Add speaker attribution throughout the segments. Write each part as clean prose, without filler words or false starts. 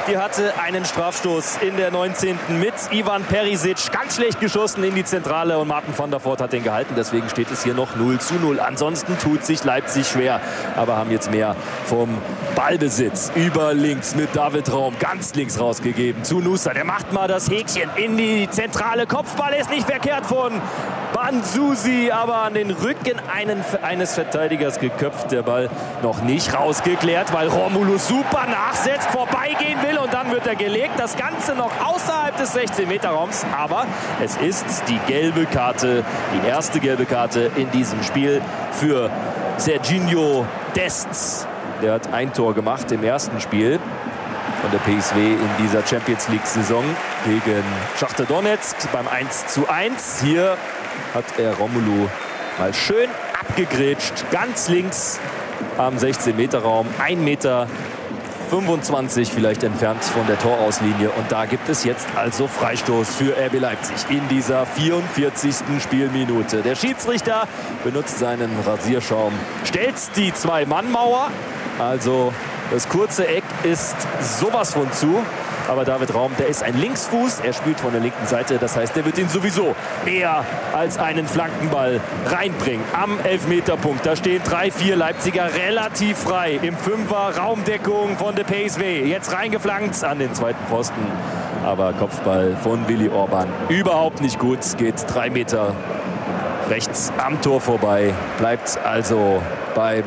Speaker 1: Die hatte einen Strafstoß in der 19. mit Ivan Perisic. Ganz schlecht geschossen in die Zentrale und Martin van der Voort hat den gehalten. Deswegen steht es hier noch 0:0. Ansonsten tut sich Leipzig schwer, aber haben jetzt mehr vom Ballbesitz. Über links mit David Raum, ganz links rausgegeben zu Nusa. Der macht mal das Häkchen in die Zentrale. Kopfball ist nicht verkehrt von Banzusi, aber an den Rücken eines Verteidigers geköpft. Der Ball noch nicht rausgeklärt, weil Romulus super nachsetzt, vorbeigehen will und dann wird er gelegt. Das Ganze noch außerhalb des 16-Meter-Raums. Aber es ist die gelbe Karte, die erste gelbe Karte in diesem Spiel für Serginho Dest. Der hat ein Tor gemacht im ersten Spiel von der PSV in dieser Champions-League-Saison gegen Schachtar Donetsk beim 1:1. Hier hat er Romulu mal schön abgegrätscht, ganz links am 16-Meter-Raum, 1,25 Meter vielleicht entfernt von der Torauslinie. Und da gibt es jetzt also Freistoß für RB Leipzig in dieser 44. Spielminute. Der Schiedsrichter benutzt seinen Rasierschaum, stellt die Zwei-Mann-Mauer. Also das kurze Eck ist sowas von zu. Aber David Raum, der ist ein Linksfuß. Er spielt von der linken Seite. Das heißt, der wird ihn sowieso eher als einen Flankenball reinbringen. Am Elfmeterpunkt. Da stehen 3-4 Leipziger relativ frei. Im Fünfer Raumdeckung von der PSV. Jetzt reingeflankt an den zweiten Pfosten. Aber Kopfball von Willi Orban überhaupt nicht gut. Geht 3 Meter rechts am Tor vorbei. Bleibt also beim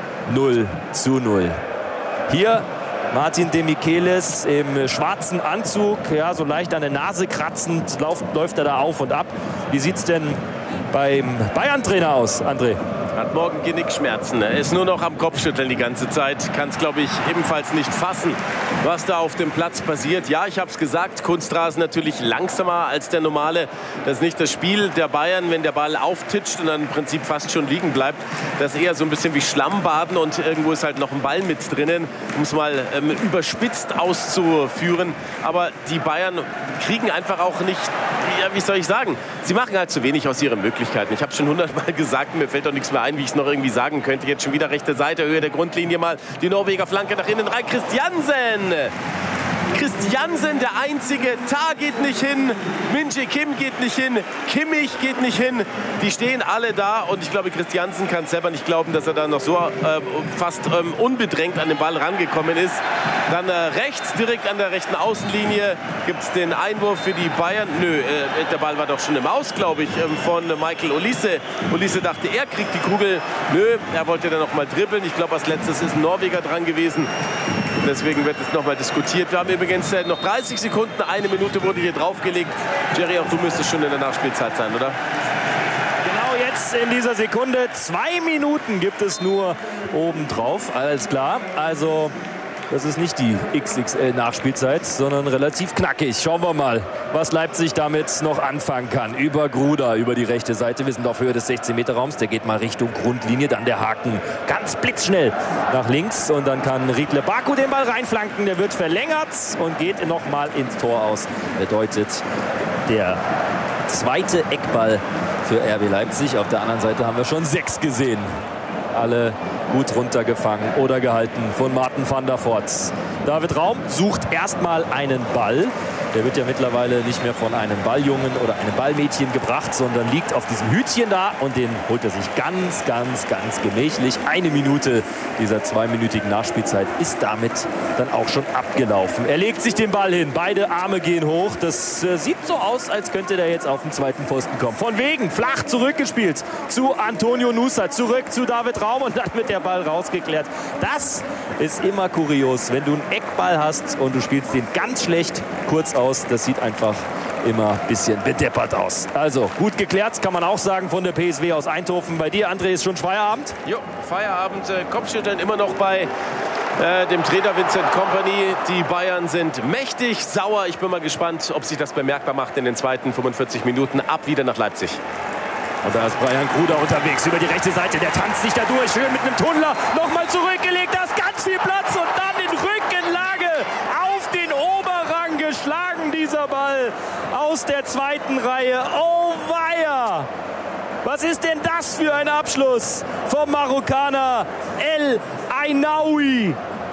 Speaker 1: 0:0. Hier Martin Demichelis im schwarzen Anzug, ja, so leicht an der Nase kratzend, läuft er da auf und ab. Wie sieht es denn beim Bayern-Trainer aus, André?
Speaker 2: Hat morgen Genickschmerzen. Er ist nur noch am Kopfschütteln die ganze Zeit. Kann es, glaube ich, ebenfalls nicht fassen, was da auf dem Platz passiert. Ja, ich habe es gesagt, Kunstrasen natürlich langsamer als der normale. Das ist nicht das Spiel der Bayern, wenn der Ball auftitscht und dann im Prinzip fast schon liegen bleibt. Das ist eher so ein bisschen wie Schlammbaden und irgendwo ist halt noch ein Ball mit drinnen, um es mal überspitzt auszuführen. Aber die Bayern kriegen einfach auch nicht, ja, wie soll ich sagen, sie machen halt zu wenig aus ihren Möglichkeiten. Ich habe es schon 100-mal gesagt, mir fällt doch nichts mehr ein, wie ich es noch irgendwie sagen könnte. Jetzt schon wieder rechte Seite, Höhe der Grundlinie mal die Norweger Flanke nach innen rein. Christiansen, der Einzige. Tah geht nicht hin, Min-Jae Kim geht nicht hin, Kimmich geht nicht hin. Die stehen alle da und ich glaube, Christiansen kann selber nicht glauben, dass er da noch so fast unbedrängt an den Ball rangekommen ist. Dann rechts, direkt an der rechten Außenlinie, gibt es den Einwurf für die Bayern. Nö, der Ball war doch schon im Aus, glaube ich, von Michael Olise. Olise dachte, er kriegt die Kugel. Nö, er wollte dann noch mal dribbeln. Ich glaube, als letztes ist ein Norweger dran gewesen. Deswegen wird es noch mal diskutiert. Wir haben übrigens noch 30 Sekunden, 1 Minute wurde hier draufgelegt. Jerry, auch du müsstest schon in der Nachspielzeit sein, oder?
Speaker 1: Genau jetzt in dieser Sekunde. 2 Minuten gibt es nur obendrauf. Alles klar. Also das ist nicht die XXL-Nachspielzeit, sondern relativ knackig. Schauen wir mal, was Leipzig damit noch anfangen kann. Über Gruda, über die rechte Seite. Wir sind auf Höhe des 16-Meter-Raums. Der geht mal Richtung Grundlinie. Dann der Haken ganz blitzschnell nach links. Und dann kann Riedle Baku den Ball reinflanken. Der wird verlängert und geht noch mal ins Tor aus. Bedeutet der zweite Eckball für RB Leipzig. Auf der anderen Seite haben wir schon 6 gesehen. Alle gut runtergefangen oder gehalten von Martin van der Voort. David Raum sucht erstmal einen Ball. Der wird ja mittlerweile nicht mehr von einem Balljungen oder einem Ballmädchen gebracht, sondern liegt auf diesem Hütchen da und den holt er sich ganz, ganz, ganz gemächlich. 1 Minute dieser 2-minütigen Nachspielzeit ist damit dann auch schon abgelaufen. Er legt sich den Ball hin, beide Arme gehen hoch. Das sieht so aus, als könnte der jetzt auf den zweiten Pfosten kommen. Von wegen, flach zurückgespielt zu Antonio Nusa, zurück zu David Raum und dann wird der Ball rausgeklärt. Das ist immer kurios, wenn du einen Eckball hast und du spielst den ganz schlecht kurz aus. Das sieht einfach immer ein bisschen bedeppert aus. Also gut geklärt, kann man auch sagen, von der PSV aus Eindhoven. Bei dir, André, ist schon Feierabend?
Speaker 2: Jo, Feierabend. Kopfschütteln immer noch bei dem Trainer Vincent Kompany. Die Bayern sind mächtig sauer. Ich bin mal gespannt, ob sich das bemerkbar macht in den zweiten 45 Minuten. Ab wieder nach Leipzig.
Speaker 1: Und da ist Brian Gruda unterwegs über die rechte Seite. Der tanzt sich da durch. Schön mit einem Tunnler. Nochmal zurückgelegt. Da ist ganz viel Platz. Und dann in Rückenlage auf den Oberrang geschlagen. Dieser Ball aus der zweiten Reihe. Oh weia! Was ist denn das für ein Abschluss vom Marokkaner El Ainaoui?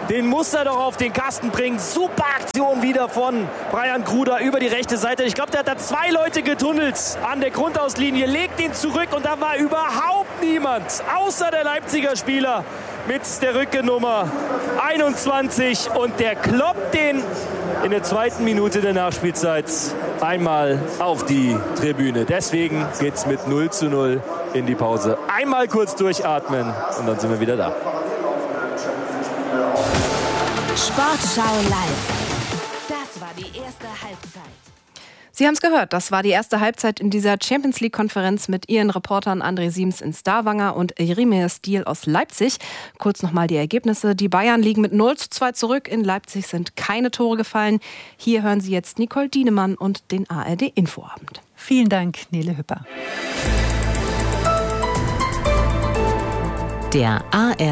Speaker 1: Den muss er doch auf den Kasten bringen. Super Aktion wieder von Brian Gruder über die rechte Seite. Ich glaube, der hat da 2 Leute getunnelt an der Grundauslinie, legt ihn zurück und da war überhaupt niemand, außer der Leipziger Spieler mit der Rückennummer 21. Und der kloppt den in der 2. Minute der Nachspielzeit einmal auf die Tribüne. Deswegen geht es mit 0:0 in die Pause. Einmal kurz durchatmen und dann sind wir wieder da.
Speaker 3: Sportschau live. Das war die erste Halbzeit.
Speaker 4: Sie haben es gehört, das war die erste Halbzeit in dieser Champions-League-Konferenz mit Ihren Reportern André Siems in Stavanger und Jeremia Stiel aus Leipzig. Kurz nochmal die Ergebnisse. Die Bayern liegen mit 0:2 zurück. In Leipzig sind keine Tore gefallen. Hier hören Sie jetzt Nicole Dienemann und den ARD-Infoabend.
Speaker 5: Vielen Dank, Nele Hüpper.
Speaker 3: Der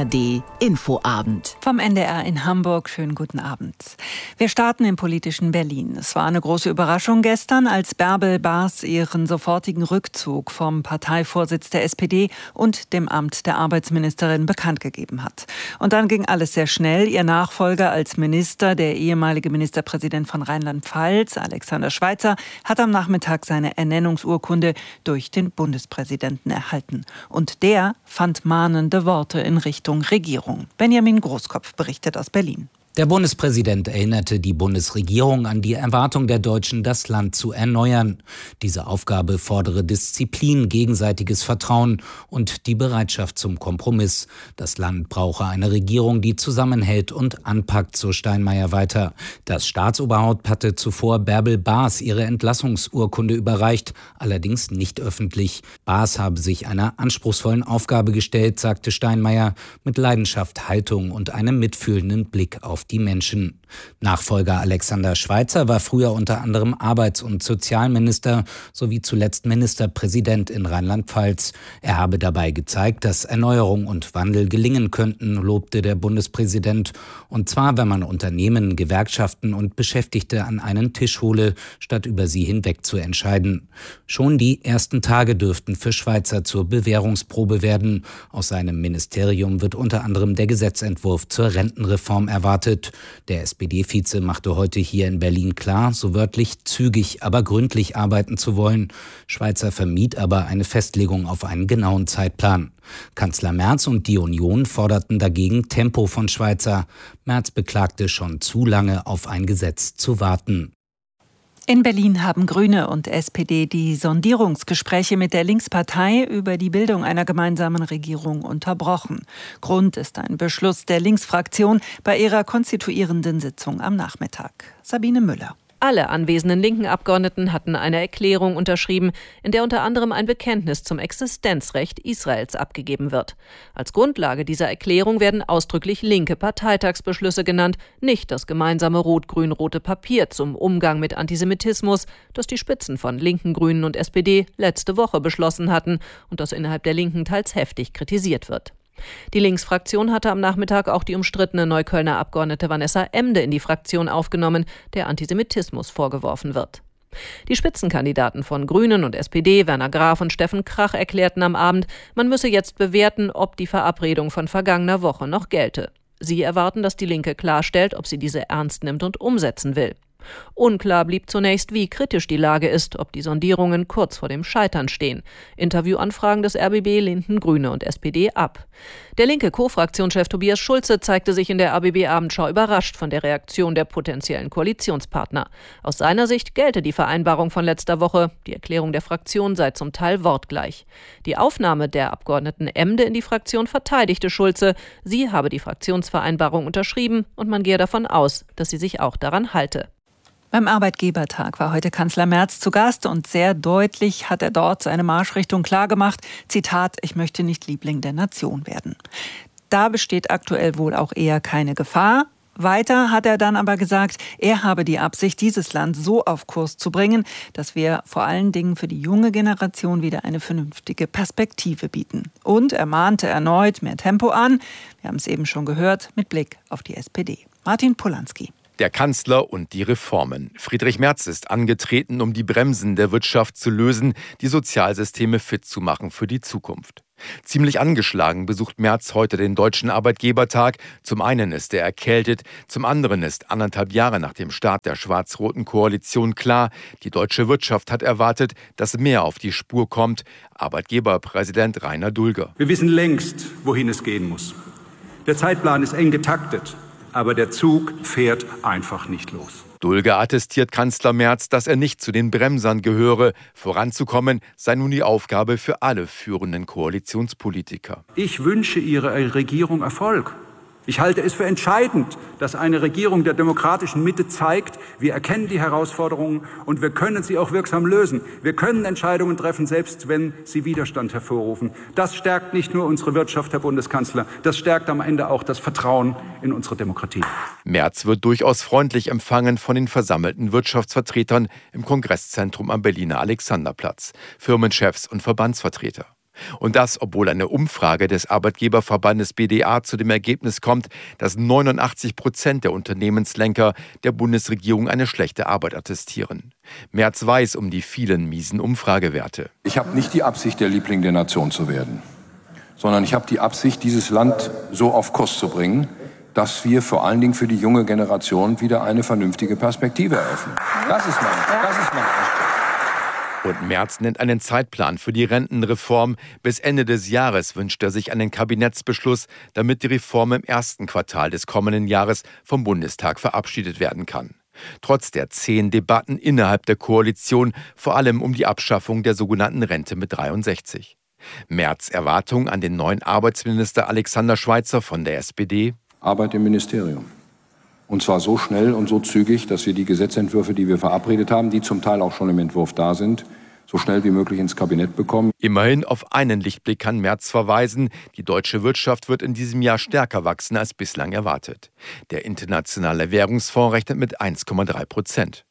Speaker 3: ARD-Infoabend.
Speaker 5: Vom NDR in Hamburg. Schönen guten Abend. Wir starten im politischen Berlin. Es war eine große Überraschung gestern, als Bärbel Baas ihren sofortigen Rückzug vom Parteivorsitz der SPD und dem Amt der Arbeitsministerin bekannt gegeben hat. Und dann ging alles sehr schnell. Ihr Nachfolger als Minister, der ehemalige Ministerpräsident von Rheinland-Pfalz, Alexander Schweitzer, hat am Nachmittag seine Ernennungsurkunde durch den Bundespräsidenten erhalten. Und der fand mahnende Worte in Richtung Regierung. Benjamin Großkopf berichtet aus Berlin.
Speaker 6: Der Bundespräsident erinnerte die Bundesregierung an die Erwartung der Deutschen, das Land zu erneuern. Diese Aufgabe fordere Disziplin, gegenseitiges Vertrauen und die Bereitschaft zum Kompromiss. Das Land brauche eine Regierung, die zusammenhält und anpackt, so Steinmeier weiter. Das Staatsoberhaupt hatte zuvor Bärbel Baas ihre Entlassungsurkunde überreicht, allerdings nicht öffentlich. Baas habe sich einer anspruchsvollen Aufgabe gestellt, sagte Steinmeier, mit Leidenschaft, Haltung und einem mitfühlenden Blick auf die Menschen. Nachfolger Alexander Schweitzer war früher unter anderem Arbeits- und Sozialminister sowie zuletzt Ministerpräsident in Rheinland-Pfalz. Er habe dabei gezeigt, dass Erneuerung und Wandel gelingen könnten, lobte der Bundespräsident. Und zwar, wenn man Unternehmen, Gewerkschaften und Beschäftigte an einen Tisch hole, statt über sie hinweg zu entscheiden. Schon die ersten Tage dürften für Schweitzer zur Bewährungsprobe werden. Aus seinem Ministerium wird unter anderem der Gesetzentwurf zur Rentenreform erwartet. Der SPD-Vize machte heute hier in Berlin klar, so wörtlich zügig, aber gründlich arbeiten zu wollen. Schweitzer vermied aber eine Festlegung auf einen genauen Zeitplan. Kanzler Merz und die Union forderten dagegen Tempo von Schweitzer. Merz beklagte, schon zu lange auf ein Gesetz zu warten.
Speaker 5: In Berlin haben Grüne und SPD die Sondierungsgespräche mit der Linkspartei über die Bildung einer gemeinsamen Regierung unterbrochen. Grund ist ein Beschluss der Linksfraktion bei ihrer konstituierenden Sitzung am Nachmittag. Sabine Müller.
Speaker 7: Alle anwesenden linken Abgeordneten hatten eine Erklärung unterschrieben, in der unter anderem ein Bekenntnis zum Existenzrecht Israels abgegeben wird. Als Grundlage dieser Erklärung werden ausdrücklich linke Parteitagsbeschlüsse genannt, nicht das gemeinsame rot-grün-rote Papier zum Umgang mit Antisemitismus, das die Spitzen von Linken, Grünen und SPD letzte Woche beschlossen hatten und das innerhalb der Linken teils heftig kritisiert wird. Die Linksfraktion hatte am Nachmittag auch die umstrittene Neuköllner Abgeordnete Vanessa Emde in die Fraktion aufgenommen, der Antisemitismus vorgeworfen wird. Die Spitzenkandidaten von Grünen und SPD, Werner Graf und Steffen Krach, erklärten am Abend, man müsse jetzt bewerten, ob die Verabredung von vergangener Woche noch gelte. Sie erwarten, dass die Linke klarstellt, ob sie diese ernst nimmt und umsetzen will. Unklar blieb zunächst, wie kritisch die Lage ist, ob die Sondierungen kurz vor dem Scheitern stehen. Interviewanfragen des RBB lehnten Grüne und SPD ab. Der linke Co-Fraktionschef Tobias Schulze zeigte sich in der RBB-Abendschau überrascht von der Reaktion der potenziellen Koalitionspartner. Aus seiner Sicht gelte die Vereinbarung von letzter Woche. Die Erklärung der Fraktion sei zum Teil wortgleich. Die Aufnahme der Abgeordneten Emde in die Fraktion verteidigte Schulze. Sie habe die Fraktionsvereinbarung unterschrieben und man gehe davon aus, dass sie sich auch daran halte.
Speaker 5: Beim Arbeitgebertag war heute Kanzler Merz zu Gast und sehr deutlich hat er dort seine Marschrichtung klargemacht. Zitat, ich möchte nicht Liebling der Nation werden. Da besteht aktuell wohl auch eher keine Gefahr. Weiter hat er dann aber gesagt, er habe die Absicht, dieses Land so auf Kurs zu bringen, dass wir vor allen Dingen für die junge Generation wieder eine vernünftige Perspektive bieten. Und er mahnte erneut mehr Tempo an. Wir haben es eben schon gehört, mit Blick auf die SPD. Martin Polanski.
Speaker 8: Der Kanzler und die Reformen. Friedrich Merz ist angetreten, um die Bremsen der Wirtschaft zu lösen, die Sozialsysteme fit zu machen für die Zukunft. Ziemlich angeschlagen besucht Merz heute den Deutschen Arbeitgebertag. Zum einen ist er erkältet, zum anderen ist 1,5 Jahre nach dem Start der schwarz-roten Koalition klar, die deutsche Wirtschaft hat erwartet, dass mehr auf die Spur kommt. Arbeitgeberpräsident Rainer Dulger.
Speaker 9: Wir wissen längst, wohin es gehen muss. Der Zeitplan ist eng getaktet, aber der Zug fährt einfach nicht los.
Speaker 8: Dulger attestiert Kanzler Merz, dass er nicht zu den Bremsern gehöre. Voranzukommen sei nun die Aufgabe für alle führenden Koalitionspolitiker.
Speaker 9: Ich wünsche Ihrer Regierung Erfolg. Ich halte es für entscheidend, dass eine Regierung der demokratischen Mitte zeigt, wir erkennen die Herausforderungen und wir können sie auch wirksam lösen. Wir können Entscheidungen treffen, selbst wenn sie Widerstand hervorrufen. Das stärkt nicht nur unsere Wirtschaft, Herr Bundeskanzler, das stärkt am Ende auch das Vertrauen in unsere Demokratie.
Speaker 8: Merz wird durchaus freundlich empfangen von den versammelten Wirtschaftsvertretern im Kongresszentrum am Berliner Alexanderplatz, Firmenchefs und Verbandsvertreter. Und das, obwohl eine Umfrage des Arbeitgeberverbandes BDA zu dem Ergebnis kommt, dass 89% der Unternehmenslenker der Bundesregierung eine schlechte Arbeit attestieren. Merz weiß um die vielen miesen Umfragewerte.
Speaker 10: Ich habe nicht die Absicht, der Liebling der Nation zu werden, sondern ich habe die Absicht, dieses Land so auf Kurs zu bringen, dass wir vor allen Dingen für die junge Generation wieder eine vernünftige Perspektive eröffnen. Das ist mein Anspruch.
Speaker 8: Und Merz nennt einen Zeitplan für die Rentenreform. Bis Ende des Jahres wünscht er sich einen Kabinettsbeschluss, damit die Reform im ersten Quartal des kommenden Jahres vom Bundestag verabschiedet werden kann. Trotz der 10 Debatten innerhalb der Koalition, vor allem um die Abschaffung der sogenannten Rente mit 63. Merz' Erwartung an den neuen Arbeitsminister Alexander Schweitzer von der SPD?
Speaker 10: Arbeit im Ministerium. Und zwar so schnell und so zügig, dass wir die Gesetzentwürfe, die wir verabredet haben, die zum Teil auch schon im Entwurf da sind, so schnell wie möglich ins Kabinett bekommen.
Speaker 8: Immerhin auf einen Lichtblick kann Merz verweisen. Die deutsche Wirtschaft wird in diesem Jahr stärker wachsen als bislang erwartet. Der Internationale Währungsfonds rechnet mit 1,3%.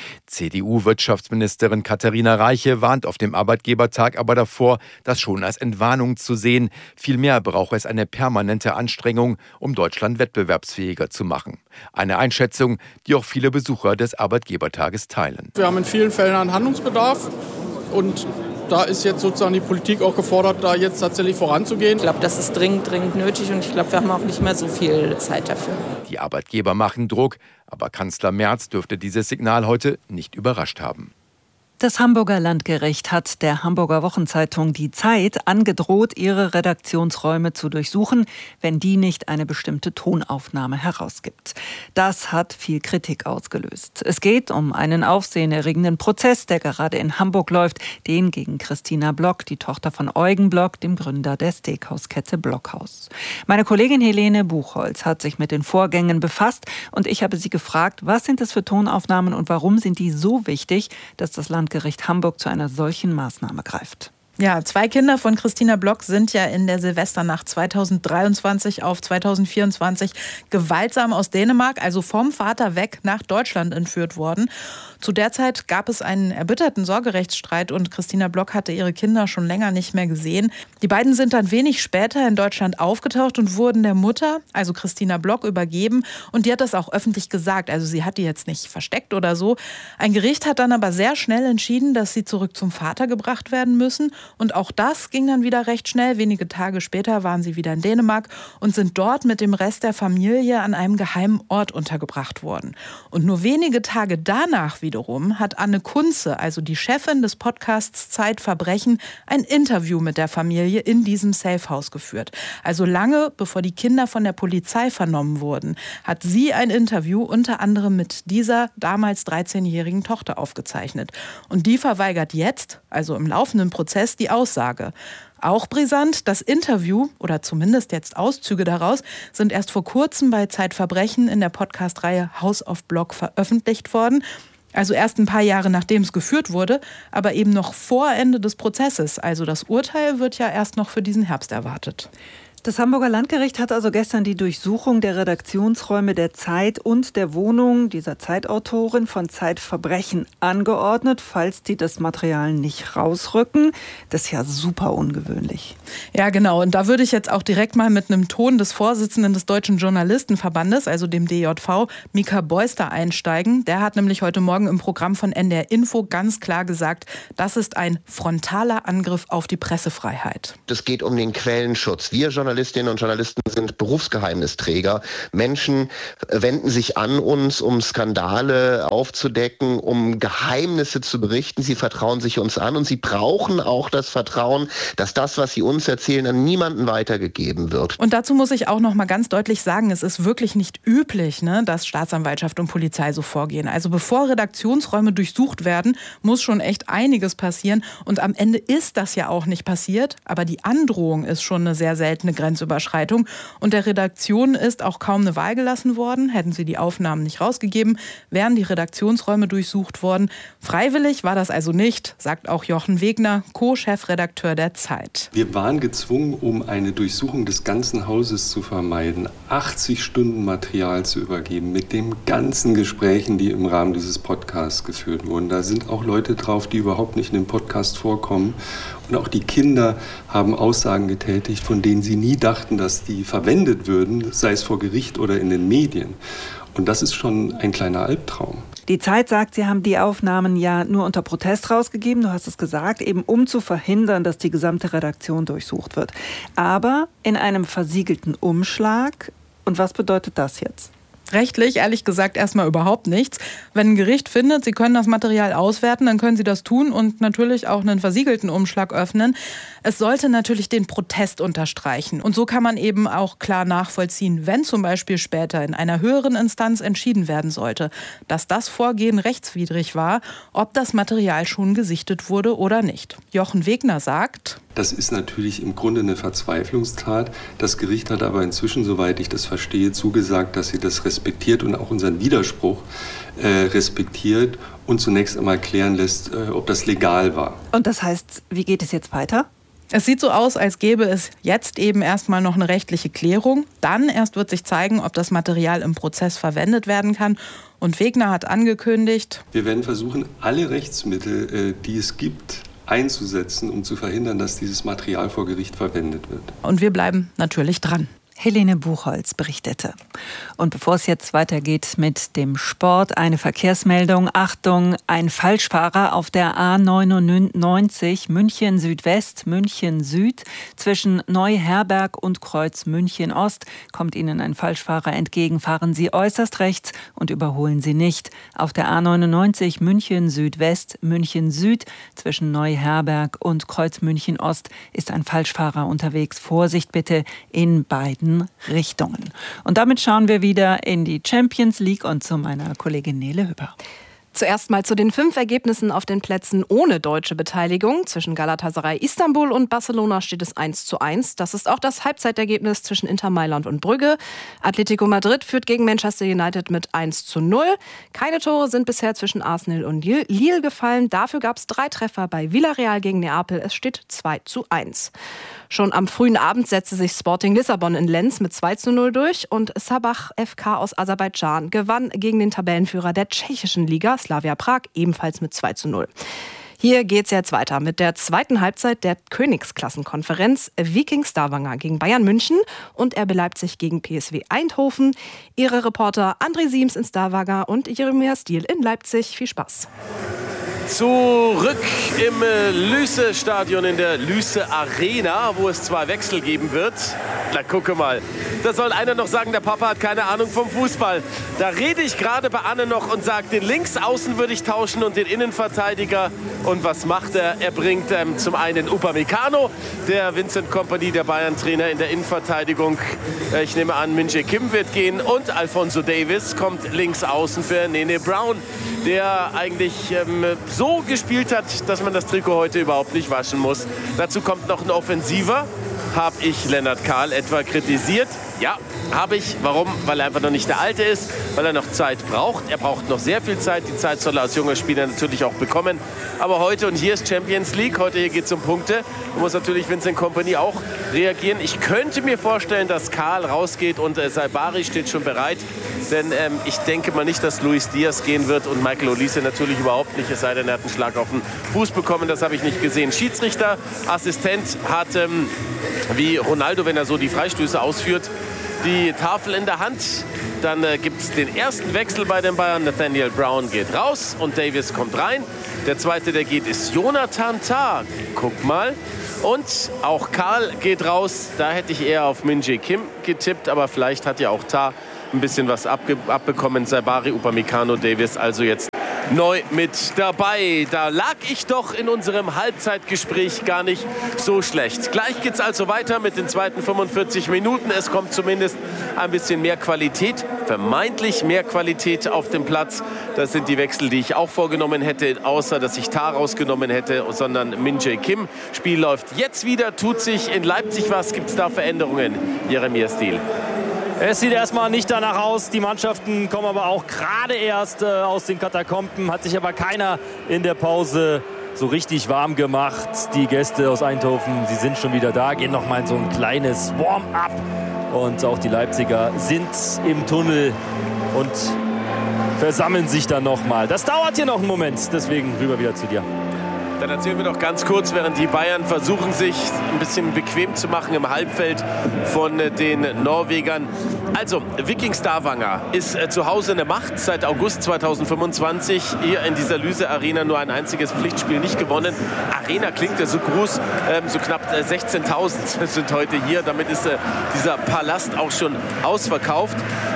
Speaker 8: CDU-Wirtschaftsministerin Katharina Reiche warnt auf dem Arbeitgebertag aber davor, das schon als Entwarnung zu sehen. Vielmehr brauche es eine permanente Anstrengung, um Deutschland wettbewerbsfähiger zu machen. Eine Einschätzung, die auch viele Besucher des Arbeitgebertages teilen.
Speaker 11: Wir haben in vielen Fällen einen Handlungsbedarf und da ist jetzt sozusagen die Politik auch gefordert, da jetzt tatsächlich voranzugehen.
Speaker 12: Ich glaube, das ist dringend nötig und ich glaube, wir haben auch nicht mehr so viel Zeit dafür.
Speaker 8: Die Arbeitgeber machen Druck, aber Kanzler Merz dürfte dieses Signal heute nicht überrascht haben.
Speaker 5: Das Hamburger Landgericht hat der Hamburger Wochenzeitung Die Zeit angedroht, ihre Redaktionsräume zu durchsuchen, wenn die nicht eine bestimmte Tonaufnahme herausgibt. Das hat viel Kritik ausgelöst. Es geht um einen aufsehenerregenden Prozess, der gerade in Hamburg läuft, den gegen Christina Block, die Tochter von Eugen Block, dem Gründer der Steakhauskette Blockhaus. Meine Kollegin Helene Buchholz hat sich mit den Vorgängen befasst und ich habe sie gefragt, was sind das für Tonaufnahmen und warum sind die so wichtig, dass das Landgericht Hamburg zu einer solchen Maßnahme greift.
Speaker 13: Ja, 2 Kinder von Christina Block sind ja in der Silvesternacht 2023 auf 2024 gewaltsam aus Dänemark, also vom Vater weg, nach Deutschland entführt worden. Zu der Zeit gab es einen erbitterten Sorgerechtsstreit und Christina Block hatte ihre Kinder schon länger nicht mehr gesehen. Die beiden sind dann wenig später in Deutschland aufgetaucht und wurden der Mutter, also Christina Block, übergeben. Und die hat das auch öffentlich gesagt. Also sie hat die jetzt nicht versteckt oder so. Ein Gericht hat dann aber sehr schnell entschieden, dass sie zurück zum Vater gebracht werden müssen. Und auch das ging dann wieder recht schnell. Wenige Tage später waren sie wieder in Dänemark und sind dort mit dem Rest der Familie an einem geheimen Ort untergebracht worden. Und nur wenige Tage danach wiederum hat Anne Kunze, also die Chefin des Podcasts Zeitverbrechen, ein Interview mit der Familie in diesem Safehouse geführt. Also lange bevor die Kinder von der Polizei vernommen wurden, hat sie ein Interview unter anderem mit dieser damals 13-jährigen Tochter aufgezeichnet. Und die verweigert jetzt, also im laufenden Prozess, die Aussage. Auch brisant, das Interview, oder zumindest jetzt Auszüge daraus, sind erst vor kurzem bei Zeitverbrechen in der Podcast-Reihe House of Block veröffentlicht worden. Also erst ein paar Jahre nachdem es geführt wurde, aber eben noch vor Ende des Prozesses. Also das Urteil wird ja erst noch für diesen Herbst erwartet.
Speaker 5: Das Hamburger Landgericht hat also gestern die Durchsuchung der Redaktionsräume der Zeit und der Wohnung dieser Zeitautorin von Zeitverbrechen angeordnet, falls die das Material nicht rausrücken. Das ist ja super ungewöhnlich.
Speaker 13: Ja, genau. Und da würde ich jetzt auch direkt mal mit einem Ton des Vorsitzenden des Deutschen Journalistenverbandes, also dem DJV, Mika Beuster, einsteigen. Der hat nämlich heute Morgen im Programm von NDR Info ganz klar gesagt, das ist ein frontaler Angriff auf die Pressefreiheit.
Speaker 14: Es geht um den Quellenschutz. Wir Journalistinnen und Journalisten sind Berufsgeheimnisträger. Menschen wenden sich an uns, um Skandale aufzudecken, um Geheimnisse zu berichten. Sie vertrauen sich uns an und sie brauchen auch das Vertrauen, dass das, was sie uns erzählen, an niemanden weitergegeben wird.
Speaker 13: Und dazu muss ich auch noch mal ganz deutlich sagen, es ist wirklich nicht üblich, dass Staatsanwaltschaft und Polizei so vorgehen. Also bevor Redaktionsräume durchsucht werden, muss schon echt einiges passieren. Und am Ende ist das ja auch nicht passiert. Aber die Androhung ist schon eine sehr seltene Grenzüberschreitung. Und der Redaktion ist auch kaum eine Wahl gelassen worden. Hätten sie die Aufnahmen nicht rausgegeben, wären die Redaktionsräume durchsucht worden. Freiwillig war das also nicht, sagt auch Jochen Wegner, Co-Chefredakteur der Zeit.
Speaker 15: Wir waren gezwungen, um eine Durchsuchung des ganzen Hauses zu vermeiden, 80 Stunden Material zu übergeben mit den ganzen Gesprächen, die im Rahmen dieses Podcasts geführt wurden. Da sind auch Leute drauf, die überhaupt nicht in dem Podcast vorkommen. Und auch die Kinder haben Aussagen getätigt, von denen sie nie dachten, dass die verwendet würden, sei es vor Gericht oder in den Medien. Und das ist schon ein kleiner Albtraum.
Speaker 5: Die Zeit sagt, sie haben die Aufnahmen ja nur unter Protest rausgegeben, du hast es gesagt, eben um zu verhindern, dass die gesamte Redaktion durchsucht wird. Aber in einem versiegelten Umschlag. Und was bedeutet das jetzt?
Speaker 13: Rechtlich, ehrlich gesagt, erstmal überhaupt nichts. Wenn ein Gericht findet, sie können das Material auswerten, dann können sie das tun und natürlich auch einen versiegelten Umschlag öffnen. Es sollte natürlich den Protest unterstreichen. Und so kann man eben auch klar nachvollziehen, wenn zum Beispiel später in einer höheren Instanz entschieden werden sollte, dass das Vorgehen rechtswidrig war, ob das Material schon gesichtet wurde oder nicht. Jochen Wegner sagt:
Speaker 15: Das ist natürlich im Grunde eine Verzweiflungstat. Das Gericht hat aber inzwischen, soweit ich das verstehe, zugesagt, dass sie das respektiert und auch unseren Widerspruch respektiert und zunächst einmal klären lässt, ob das legal war.
Speaker 5: Und das heißt, wie geht es jetzt weiter?
Speaker 13: Es sieht so aus, als gäbe es jetzt eben erstmal noch eine rechtliche Klärung. Dann erst wird sich zeigen, ob das Material im Prozess verwendet werden kann. Und Wegner hat angekündigt:
Speaker 15: Wir werden versuchen, alle Rechtsmittel, die es gibt, einzusetzen, um zu verhindern, dass dieses Material vor Gericht verwendet wird.
Speaker 13: Und wir bleiben natürlich dran.
Speaker 5: Helene Buchholz berichtete. Und bevor es jetzt weitergeht mit dem Sport, eine Verkehrsmeldung. Achtung, ein Falschfahrer auf der A99 München Südwest, München Süd. Zwischen Neuherberg und Kreuz München Ost kommt Ihnen ein Falschfahrer entgegen. Fahren Sie äußerst rechts und überholen Sie nicht. Auf der A99 München Südwest, München Süd. Zwischen Neuherberg und Kreuz München Ost ist ein Falschfahrer unterwegs. Vorsicht bitte in beiden Richtungen. Und damit schauen wir wieder in die Champions League und zu meiner Kollegin Nele Hüpper.
Speaker 4: Zuerst mal zu den 5 Ergebnissen auf den Plätzen ohne deutsche Beteiligung. Zwischen Galatasaray Istanbul und Barcelona steht es 1:1. Das ist auch das Halbzeitergebnis zwischen Inter Mailand und Brügge. Atletico Madrid führt gegen Manchester United mit 1:0. Keine Tore sind bisher zwischen Arsenal und Lille gefallen. Dafür gab es 3 Treffer bei Villarreal gegen Neapel. Es steht 2:1. Schon am frühen Abend setzte sich Sporting Lissabon in Lens mit 2:0 durch und Sabah FK aus Aserbaidschan gewann gegen den Tabellenführer der tschechischen Liga, Slavia Prag, ebenfalls mit 2:0. Hier geht's jetzt weiter mit der zweiten Halbzeit der Königsklassenkonferenz. Viking Stavanger gegen Bayern München und RB Leipzig gegen PSV Eindhoven. Ihre Reporter André Siems in Stavanger und Jeremias Stiel in Leipzig. Viel Spaß.
Speaker 2: Zurück im Lyse-Stadion, in der Lyse-Arena, wo es 2 Wechsel geben wird. Na, gucke mal. Da soll einer noch sagen, der Papa hat keine Ahnung vom Fußball. Da rede ich gerade bei Anne noch und sage, den Linksaußen würde ich tauschen und den Innenverteidiger. Und was macht er? Er bringt zum einen Upamecano, der Vincent Kompany, der Bayern-Trainer in der Innenverteidigung. Ich nehme an, Min-Jae Kim wird gehen. Und Alphonso Davies kommt links außen für Nene Brown, der eigentlich so gespielt hat, dass man das Trikot heute überhaupt nicht waschen muss. Dazu kommt noch ein Offensiver, habe ich Lennart Kahl etwa kritisiert? Ja, habe ich. Warum? Weil er einfach noch nicht der Alte ist, weil er noch Zeit braucht. Er braucht noch sehr viel Zeit. Die Zeit soll er als junger Spieler natürlich auch bekommen. Aber heute, und hier ist Champions League, heute hier geht es um Punkte, da muss natürlich Vincent Kompany auch reagieren. Ich könnte mir vorstellen, dass Kahl rausgeht und Saibari steht schon bereit. Denn ich denke mal nicht, dass Luis Diaz gehen wird und Michael Olise natürlich überhaupt nicht, es sei denn, er hat einen Schlag auf den Fuß bekommen. Das habe ich nicht gesehen. Schiedsrichter, Assistent hat wie Ronaldo, wenn er so die Freistöße ausführt, die Tafel in der Hand. Dann gibt es den ersten Wechsel bei den Bayern. Nathaniel Brown geht raus und Davis kommt rein. Der zweite, der geht, ist Jonathan Tah. Guck mal. Und auch Kahl geht raus. Da hätte ich eher auf Min-Jae Kim getippt, aber vielleicht hat ja auch Tah ein bisschen was abbekommen. Saibari, Upamecano, Davis also jetzt neu mit dabei. Da lag ich doch in unserem Halbzeitgespräch gar nicht so schlecht. Gleich geht's also weiter mit den zweiten 45 Minuten. Es kommt zumindest ein bisschen mehr Qualität, vermeintlich mehr Qualität auf dem Platz. Das sind die Wechsel, die ich auch vorgenommen hätte, außer dass ich Tah rausgenommen hätte, sondern Min-Jae Kim. Spiel läuft jetzt wieder, tut sich in Leipzig was, gibt es da Veränderungen? Jeremias Deal.
Speaker 1: Es sieht erstmal nicht danach aus. Die Mannschaften kommen aber auch gerade erst aus den Katakomben. Hat sich aber keiner in der Pause so richtig warm gemacht. Die Gäste aus Eindhoven, sie sind schon wieder da, gehen noch mal in so ein kleines Warm-up. Und auch die Leipziger sind im Tunnel und versammeln sich dann noch mal. Das dauert hier noch einen Moment, deswegen rüber wieder zu dir.
Speaker 2: Dann erzählen wir noch ganz kurz, während die Bayern versuchen, sich ein bisschen bequem zu machen im Halbfeld von den Norwegern. Also, Viking Stavanger ist zu Hause eine Macht seit August 2025. Hier in dieser Lyse Arena nur ein einziges Pflichtspiel nicht gewonnen. Arena klingt ja so groß, so knapp 16.000 sind heute hier. Damit ist dieser Palast auch schon ausverkauft.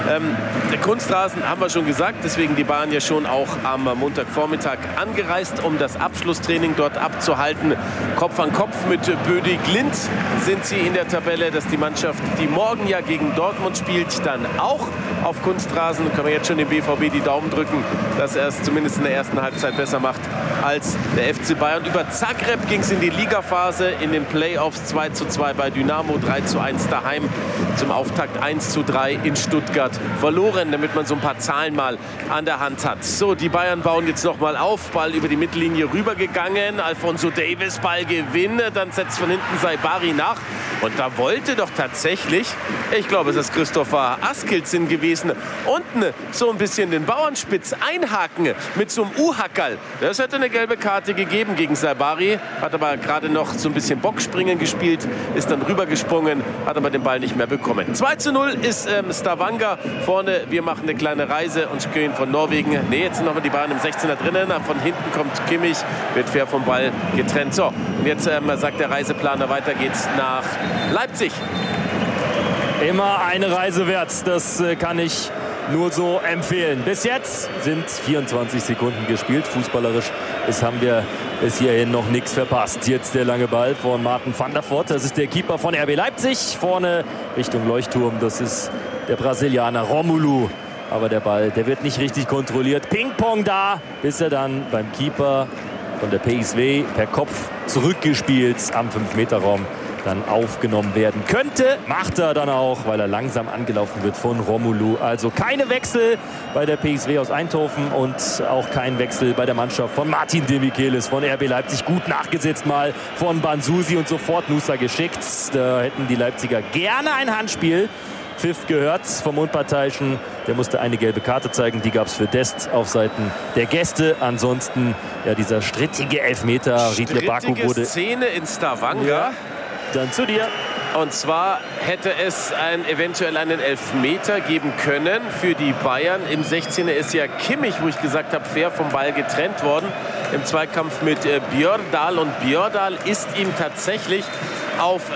Speaker 2: Der Kunstrasen haben wir schon gesagt, deswegen die Bayern ja schon auch am Montagvormittag angereist, um das Abschlusstraining dort abzuhalten. Kopf an Kopf mit Bödi Glind sind sie in der Tabelle, dass die Mannschaft, die morgen ja gegen Dortmund spielt, dann auch auf Kunstrasen. Können wir jetzt schon dem BVB die Daumen drücken, dass er es zumindest in der ersten Halbzeit besser macht als der FC Bayern. Über Zagreb ging es in die Ligaphase, in den Playoffs 2:2 bei Dynamo, 3:1 daheim. Zum Auftakt 1:3 in Stuttgart verloren, damit man so ein paar Zahlen mal an der Hand hat. So, die Bayern bauen jetzt noch mal auf. Ball über die Mittellinie rübergegangen. Alphonso Davies, Ballgewinn. Dann setzt von hinten Saibari nach. Und da wollte doch tatsächlich, ich glaube, es ist Christopher Askildsen gewesen, unten so ein bisschen den Bauernspitz einhaken mit so einem U-Hackerl. Das hätte eine gelbe Karte gegeben gegen Saibari. Hat aber gerade noch so ein bisschen Boxspringen gespielt, ist dann rübergesprungen, hat aber den Ball nicht mehr bekommen. 2:0 ist Stavanger vorne. Wir machen eine kleine Reise und gehen von Norwegen. Ne, jetzt sind nochmal die Bayern im 16er drinnen. Von hinten kommt Kimmich, wird fair vom Ball getrennt. So, und jetzt sagt der Reiseplaner, weiter geht's nach Leipzig.
Speaker 1: Immer eine Reise wert, das kann ich nur so empfehlen. Bis jetzt sind 24 Sekunden gespielt. Fußballerisch haben wir bis hierhin noch nichts verpasst. Jetzt der lange Ball von Martin van der Voort. Das ist der Keeper von RB Leipzig. Vorne Richtung Leuchtturm, das ist der Brasilianer Romelu. Aber der Ball, der wird nicht richtig kontrolliert. Ping-Pong da, bis er dann beim Keeper von der PSV per Kopf zurückgespielt am 5-Meter-Raum dann aufgenommen werden könnte. Macht er dann auch, weil er langsam angelaufen wird von Romelu. Also keine Wechsel bei der PSV aus Eindhoven und auch kein Wechsel bei der Mannschaft von Martin de Michelis von RB Leipzig. Gut nachgesetzt mal von Banzusi und sofort Nusa geschickt. Da hätten die Leipziger gerne ein Handspiel. Pfiff gehört vom Unparteiischen. Der musste eine gelbe Karte zeigen. Die gab es für Dest auf Seiten der Gäste. Ansonsten ja dieser strittige Elfmeter. Riedle Baku wurde
Speaker 2: Szene in Stavanger.
Speaker 1: Ja. Dann zu dir.
Speaker 2: Und zwar hätte es eventuell einen Elfmeter geben können für die Bayern. Im 16er ist ja Kimmich, wo ich gesagt habe, fair vom Ball getrennt worden. Im Zweikampf mit Bjørdal. Und Bjørdal ist ihm tatsächlich aufs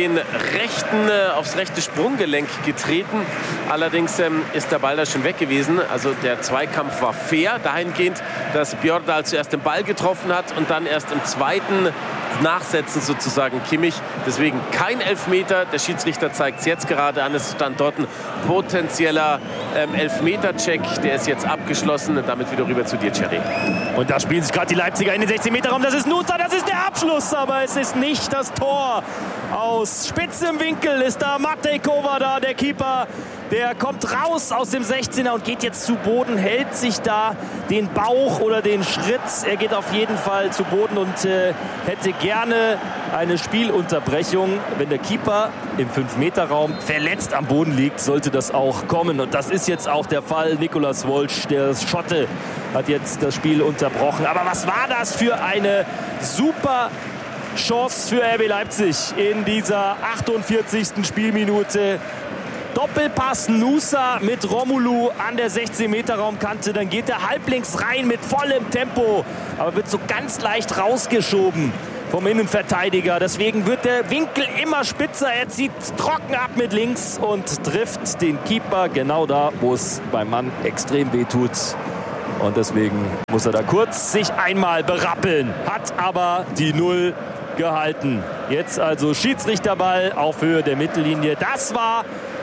Speaker 2: rechte Sprunggelenk getreten. Allerdings ist der Ball da schon weg gewesen. Also der Zweikampf war fair, dahingehend, dass Bjørdal zuerst den Ball getroffen hat und dann erst im zweiten Nachsetzen sozusagen Kimmich. Deswegen kein Elfmeter. Der Schiedsrichter zeigt es jetzt gerade an. Es stand dort ein potenzieller Elfmeter-Check, der ist jetzt abgeschlossen. Und damit wieder rüber zu dir, Thierry.
Speaker 1: Und da spielen sich gerade die Leipziger in den 16-Meter-Raum. Das ist Nusa, das ist der Abschluss, aber es ist nicht das Tor. Aus spitzem Winkel ist da Matej Kovada, der Keeper. Der kommt raus aus dem 16er und geht jetzt zu Boden, hält sich da den Bauch oder den Schritt. Er geht auf jeden Fall zu Boden und hätte gerne eine Spielunterbrechung. Wenn der Keeper im 5-Meter-Raum verletzt am Boden liegt, sollte das auch kommen. Und das ist jetzt auch der Fall. Nicolas Wolsch, der Schotte, hat jetzt das Spiel unterbrochen. Aber was war das für eine super Chance für RB Leipzig in dieser 48. Spielminute. Doppelpass Nusa mit Romulu an der 16-Meter-Raumkante. Dann geht er halblinks rein mit vollem Tempo, aber wird so ganz leicht rausgeschoben vom Innenverteidiger. Deswegen wird der Winkel immer spitzer. Er zieht trocken ab mit links und trifft den Keeper genau da, wo es beim Mann extrem weh tut. Und deswegen muss er da kurz sich einmal berappeln. Hat aber die 0 gehalten. Jetzt also Schiedsrichterball auf Höhe der Mittellinie. Das war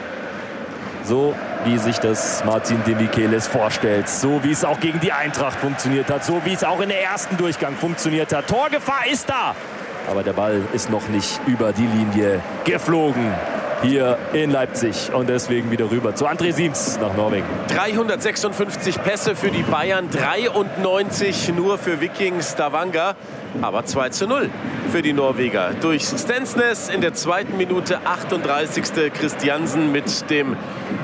Speaker 1: so, wie sich das Martin de Michelis vorstellt. So, wie es auch gegen die Eintracht funktioniert hat. So, wie es auch in der ersten Durchgang funktioniert hat. Torgefahr ist da. Aber der Ball ist noch nicht über die Linie geflogen. Hier in Leipzig. Und deswegen wieder rüber zu André Siems nach Norwegen.
Speaker 2: 356 Pässe für die Bayern, 93 nur für Viking Stavanger. Aber 2:0 für die Norweger. Durch Stensnes in der 2. Minute, 38. Christiansen mit dem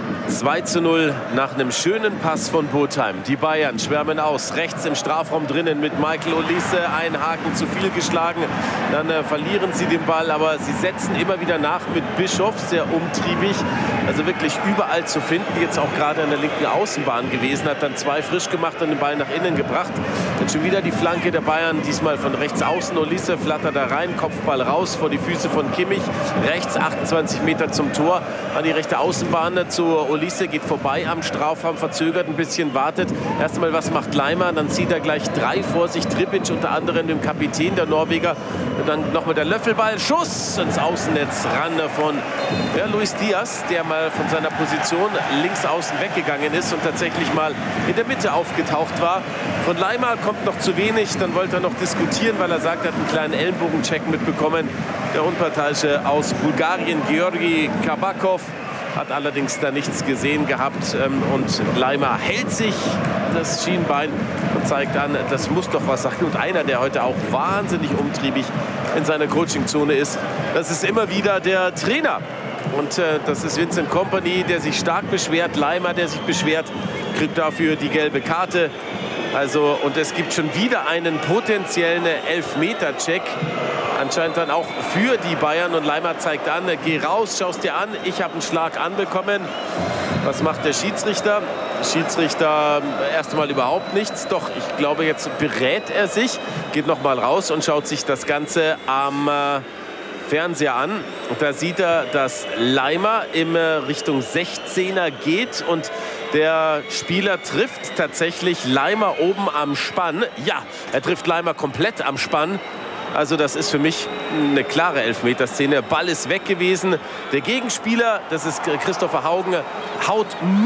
Speaker 2: 2:0 nach einem schönen Pass von Botheim. Die Bayern schwärmen aus. Rechts im Strafraum drinnen mit Michael Olise. Ein Haken zu viel geschlagen. Dann verlieren sie den Ball. Aber sie setzen immer wieder nach mit Bischof. Sehr umtriebig. Also wirklich überall zu finden. Jetzt auch gerade an der linken Außenbahn gewesen. Hat dann 2 frisch gemacht und den Ball nach innen gebracht. Jetzt schon wieder die Flanke der Bayern. Diesmal von rechts außen. Olise flattert da rein. Kopfball raus vor die Füße von Kimmich. Rechts 28 Meter zum Tor. An die rechte Außenbahn zu Olise, geht vorbei am Strafraum, verzögert ein bisschen, wartet. Erstmal, was macht Leimer? Dann zieht er gleich 3 vor sich. Trippic unter anderem, dem Kapitän der Norweger. Und dann nochmal der Löffelball. Schuss ins Außennetz ran von Luis Diaz, der mal von seiner Position links außen weggegangen ist und tatsächlich mal in der Mitte aufgetaucht war. Von Leimer kommt noch zu wenig. Dann wollte er noch diskutieren, weil er sagt, er hat einen kleinen Ellenbogencheck mitbekommen. Der Unparteiische aus Bulgarien, Georgi Kabakov, hat allerdings da nichts gesehen gehabt und Leimer hält sich das Schienbein und zeigt an, das muss doch was sein. Und einer, der heute auch wahnsinnig umtriebig in seiner Coachingzone ist, das ist immer wieder der Trainer. Und das ist Vincent Kompany, der sich stark beschwert. Leimer, der sich beschwert, kriegt dafür die gelbe Karte. Also, und es gibt schon wieder einen potenziellen Elfmeter-Check. Anscheinend dann auch für die Bayern. Und Leimer zeigt an, geh raus, schau's dir an. Ich habe einen Schlag anbekommen. Was macht der Schiedsrichter? Schiedsrichter erst einmal überhaupt nichts. Doch, ich glaube, jetzt berät er sich, geht noch mal raus und schaut sich das Ganze am Fernseher an. Und da sieht er, dass Leimer in Richtung 16er geht und der Spieler trifft tatsächlich Leimer oben am Spann. Ja, er trifft Leimer komplett am Spann. Also das ist für mich eine klare Elfmeterszene. Ball ist weg gewesen. Der Gegenspieler, das ist Christopher Haugen, haut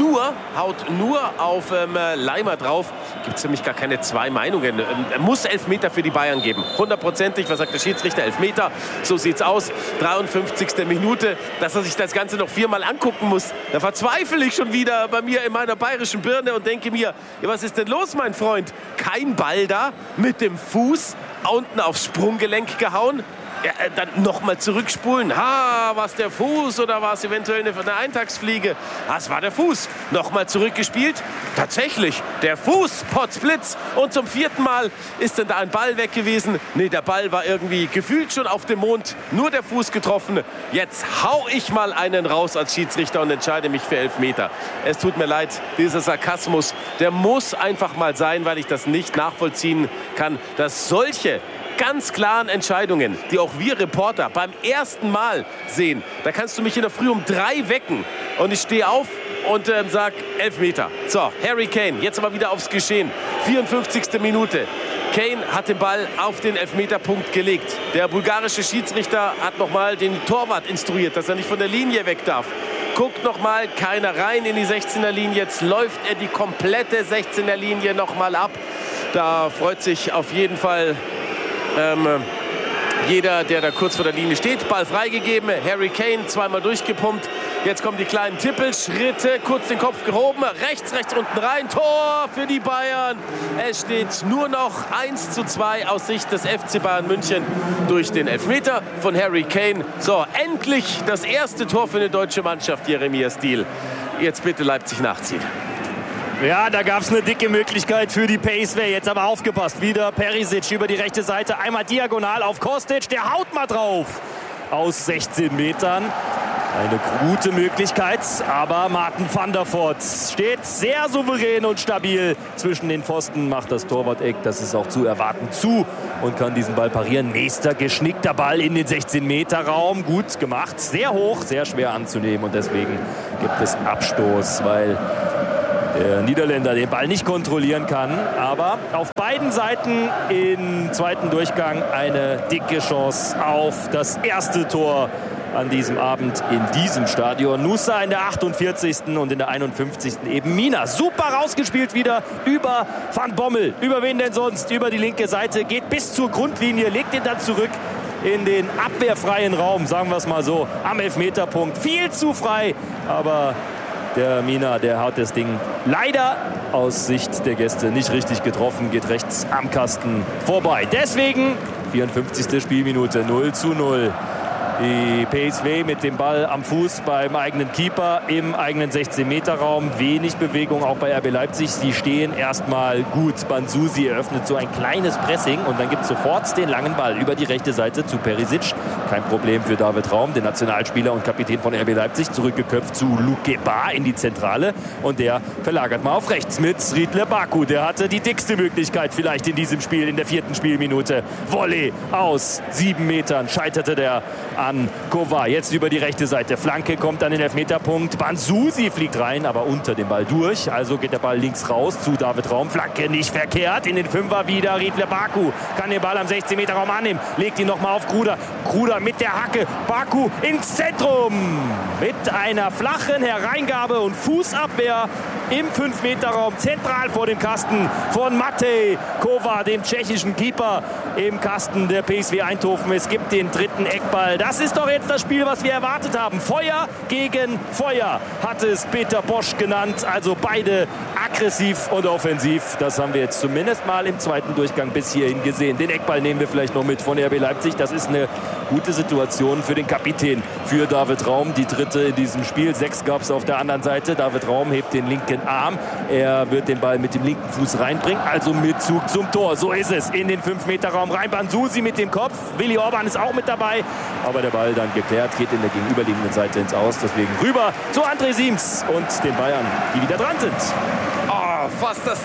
Speaker 2: nur auf Leimer drauf. Gibt es für mich gar keine 2 Meinungen. Er muss Elfmeter für die Bayern geben. 100%. Was sagt der Schiedsrichter? Elfmeter. So sieht's aus. 53. Minute. Dass er sich das Ganze noch 4-mal angucken muss. Da verzweifle ich schon wieder bei mir in meiner bayerischen Birne und denke mir, ja, was ist denn los, mein Freund? Kein Ball da, mit dem Fuß unten aufs Sprunggelenk gehauen. Ja, dann nochmal zurückspulen. War es der Fuß oder war es eventuell eine Eintagsfliege? Es war der Fuß. Nochmal zurückgespielt. Tatsächlich, der Fuß, Potzblitz. Und zum 4. Mal ist dann da ein Ball weg gewesen. Nee, der Ball war irgendwie gefühlt schon auf dem Mond. Nur der Fuß getroffen. Jetzt hau ich mal einen raus als Schiedsrichter und entscheide mich für Elfmeter. Es tut mir leid, dieser Sarkasmus, der muss einfach mal sein, weil ich das nicht nachvollziehen kann, dass solche ganz klaren Entscheidungen, die auch wir Reporter beim ersten Mal sehen. Da kannst du mich in der Früh um 3 wecken und ich stehe auf und sage Elfmeter. So, Harry Kane, jetzt aber wieder aufs Geschehen. 54. Minute. Kane hat den Ball auf den Elfmeterpunkt gelegt. Der bulgarische Schiedsrichter hat nochmal den Torwart instruiert, dass er nicht von der Linie weg darf. guckt nochmal, keiner rein in die 16er Linie. Jetzt läuft er die komplette 16er Linie nochmal ab. Da freut sich auf jeden Fall jeder, der da kurz vor der Linie steht. Ball freigegeben, Harry Kane zweimal durchgepumpt. Jetzt kommen die kleinen Tippelschritte, kurz den Kopf gehoben, rechts unten rein, Tor für die Bayern. Es steht nur noch 1:2 aus Sicht des FC Bayern München durch den Elfmeter von Harry Kane. So, endlich das erste Tor für eine deutsche Mannschaft, Jeremias Diehl. Jetzt bitte Leipzig nachziehen.
Speaker 1: Ja, da gab es eine dicke Möglichkeit für die PSV. Jetzt aber aufgepasst. Wieder Perisic über die rechte Seite. Einmal diagonal auf Kostic. Der haut mal drauf. Aus 16 Metern. Eine gute Möglichkeit. Aber Martin van der Voort steht sehr souverän und stabil zwischen den Pfosten. Macht das Torwart-Eck, das ist auch zu erwarten, zu. Und kann diesen Ball parieren. Nächster geschnickter Ball in den 16-Meter-Raum. Gut gemacht. Sehr hoch, sehr schwer anzunehmen. Und deswegen gibt es Abstoß, weil der Niederländer den Ball nicht kontrollieren kann. Aber auf beiden Seiten im zweiten Durchgang eine dicke Chance auf das erste Tor an diesem Abend in diesem Stadion. Nusa in der 48. und in der 51. eben Mina. Super rausgespielt wieder über Van Bommel. Über wen denn sonst? Über die linke Seite. Geht bis zur Grundlinie, legt ihn dann zurück in den abwehrfreien Raum, sagen wir es mal so, am Elfmeterpunkt. Viel zu frei, aber der Mina, der haut das Ding leider aus Sicht der Gäste nicht richtig getroffen, geht rechts am Kasten vorbei. Deswegen 54. Spielminute, 0:0. Die PSV mit dem Ball am Fuß beim eigenen Keeper im eigenen 16-Meter-Raum. Wenig Bewegung auch bei RB Leipzig. Sie stehen erstmal gut. Banzusi eröffnet so ein kleines Pressing und dann gibt es sofort den langen Ball über die rechte Seite zu Perisic. Kein Problem für David Raum, den Nationalspieler und Kapitän von RB Leipzig. Zurückgeköpft zu Luke Ba in die Zentrale und der verlagert mal auf rechts mit Riedle Baku. Der hatte die dickste Möglichkeit vielleicht in diesem Spiel, in der 4. Spielminute. Volley aus 7 Metern scheiterte der an Kovar. Jetzt über die rechte Seite. Flanke kommt an den Elfmeterpunkt. Banzusi fliegt rein, aber unter dem Ball durch. Also geht der Ball links raus zu David Raum. Flanke nicht verkehrt. In den Fünfer wieder Riedle Baku. Kann den Ball am 16-Meter-Raum annehmen. Legt ihn nochmal auf Kruder. Kruder mit der Hacke. Baku ins Zentrum. Mit einer flachen Hereingabe und Fußabwehr im 5-Meter-Raum. Zentral vor dem Kasten von Matej Kovar, dem tschechischen Keeper im Kasten der PSV Eindhoven. Es gibt den dritten Eckball. Das ist doch jetzt das Spiel, was wir erwartet haben. Feuer gegen Feuer hat es Peter Bosch genannt. Also beide aggressiv und offensiv. Das haben wir jetzt zumindest mal im zweiten Durchgang bis hierhin gesehen. Den Eckball nehmen wir vielleicht noch mit von RB Leipzig. Das ist eine gute Situation für den Kapitän, für David Raum. Die dritte in diesem Spiel. 6 gab es auf der anderen Seite. David Raum hebt den linken Arm. Er wird den Ball mit dem linken Fuß reinbringen. Also mit Zug zum Tor. So ist es. In den 5-Meter-Raum rein. Banzusi mit dem Kopf. Willi Orban ist auch mit dabei. Aber der Ball dann geklärt, geht in der gegenüberliegenden Seite ins Aus. Deswegen rüber zu André Siems und den Bayern, die wieder dran sind.
Speaker 2: Oh, fast das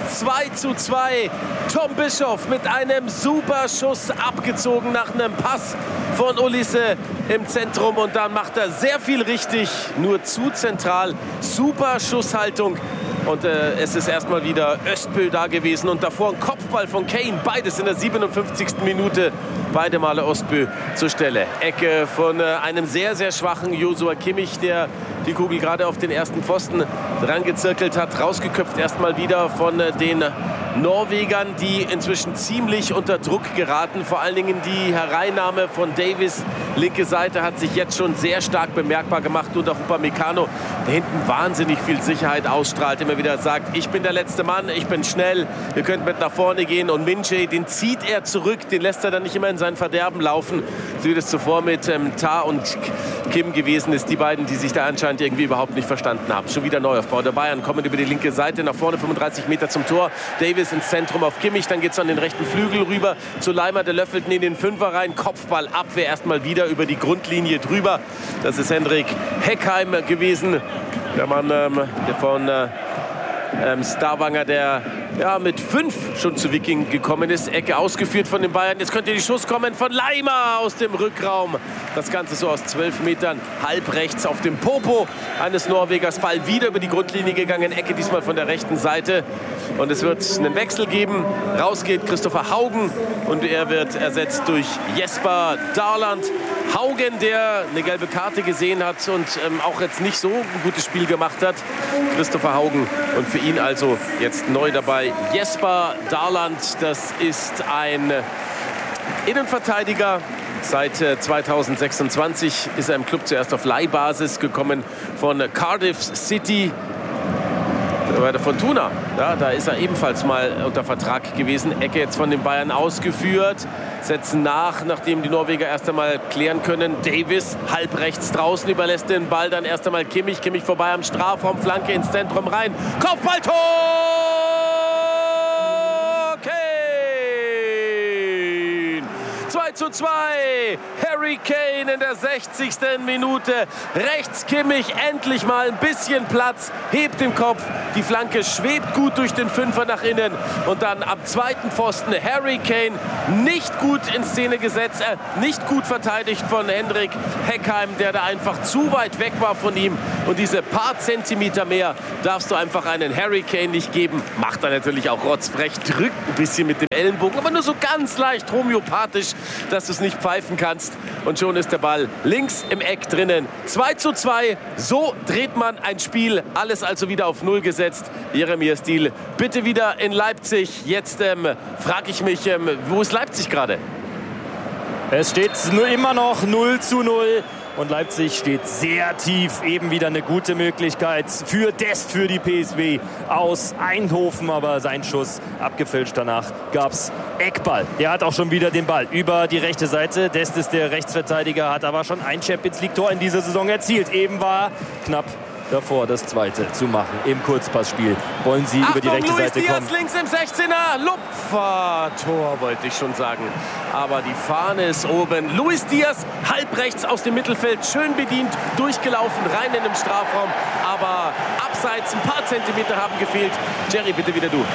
Speaker 2: 2:2. Tom Bischoff mit einem super Schuss abgezogen nach einem Pass von Ulisse im Zentrum. Und dann macht er sehr viel richtig, nur zu zentral. Super Schusshaltung. Und es ist erstmal wieder Öztbö da gewesen und davor ein Kopfball von Kane. Beides in der 57. Minute. Beide Male Öztbö zur Stelle. Ecke von einem sehr, sehr schwachen Joshua Kimmich, der die Kugel gerade auf den ersten Pfosten rangezirkelt hat. Rausgeköpft erstmal wieder von den Norwegern, die inzwischen ziemlich unter Druck geraten. Vor allen Dingen die Hereinnahme von Davis. Linke Seite hat sich jetzt schon sehr stark bemerkbar gemacht. Und auch Upamecano, der hinten wahnsinnig viel Sicherheit ausstrahlt. Immer wieder sagt, ich bin der letzte Mann, ich bin schnell, ihr könnt mit nach vorne gehen. Und Minche, den zieht er zurück, den lässt er dann nicht immer in sein Verderben laufen. So wie das zuvor mit Tah und Kim gewesen ist. Die beiden, die sich da anscheinend irgendwie überhaupt nicht verstanden haben. Schon wieder Neuaufbau der Bayern, kommen über die linke Seite nach vorne, 35 Meter zum Tor. Davis ins Zentrum auf Kimmich, dann geht es an den rechten Flügel rüber zu Leimer, der löffelt in den Fünfer rein. Kopfballabwehr erstmal wieder über die Grundlinie drüber. Das ist Hendrik Heckheim gewesen, der Mann von Stavanger, der mit 5 schon zu Wiking gekommen ist. Ecke ausgeführt von den Bayern. Jetzt könnte die Schuss kommen von Leimer aus dem Rückraum. Das Ganze so aus 12 Metern, halb rechts auf dem Popo eines Norwegers. Ball wieder über die Grundlinie gegangen. Ecke diesmal von der rechten Seite. Und es wird einen Wechsel geben. Raus geht Christopher Haugen und er wird ersetzt durch Jesper Darland. Haugen, der eine gelbe Karte gesehen hat und auch jetzt nicht so ein gutes Spiel gemacht hat. Christopher Haugen und für ihn also jetzt neu dabei Jesper Darland. Das ist ein Innenverteidiger. Seit 2026 ist er im Club zuerst auf Leihbasis gekommen von Cardiff City. Bei der Fortuna, ja, da ist er ebenfalls mal unter Vertrag gewesen. Ecke jetzt von den Bayern ausgeführt. Setzen nach, nachdem die Norweger erst einmal klären können. Davis halb rechts draußen, überlässt den Ball dann erst einmal Kimmich. Kimmich vorbei am Strafraum, Flanke ins Zentrum rein. Kopfballtor! Kane! 2:2. Harry Kane in der 60. Minute. Rechts Kimmich, endlich mal ein bisschen Platz, hebt den Kopf. Die Flanke schwebt gut durch den Fünfer nach innen. Und dann am zweiten Pfosten Harry Kane, nicht gut in Szene gesetzt, nicht gut verteidigt von Hendrik Heckheim, der da einfach zu weit weg war von ihm. Und diese paar Zentimeter mehr darfst du einfach einen Harry Kane nicht geben. Macht er natürlich auch rotzfrech, drückt ein bisschen mit dem Ellenbogen, aber nur so ganz leicht homöopathisch, dass du es nicht pfeifen kannst. Und schon ist der Ball links im Eck drinnen. 2:2. So dreht man ein Spiel. Alles also wieder auf Null gesetzt. Jeremias Diehl bitte wieder in Leipzig. Jetzt frage ich mich, wo ist Leipzig gerade?
Speaker 1: Es steht immer noch 0:0. Und Leipzig steht sehr tief. Eben wieder eine gute Möglichkeit für Dest, für die PSW aus Eindhoven. Aber sein Schuss abgefälscht. Danach gab es Eckball. Der hat auch schon wieder den Ball über die rechte Seite. Dest ist der Rechtsverteidiger, hat aber schon ein Champions-League-Tor in dieser Saison erzielt. Eben war knapp davor, das zweite zu machen im Kurzpassspiel. Wollen sie über die rechte Seite kommen?
Speaker 2: Luis Diaz links im 16er. Lupfer-Tor wollte ich schon sagen. Aber die Fahne ist oben. Luis Diaz halb rechts aus dem Mittelfeld. Schön bedient, durchgelaufen, rein in den Strafraum. Aber abseits ein paar Zentimeter haben gefehlt. Jerry, bitte wieder du.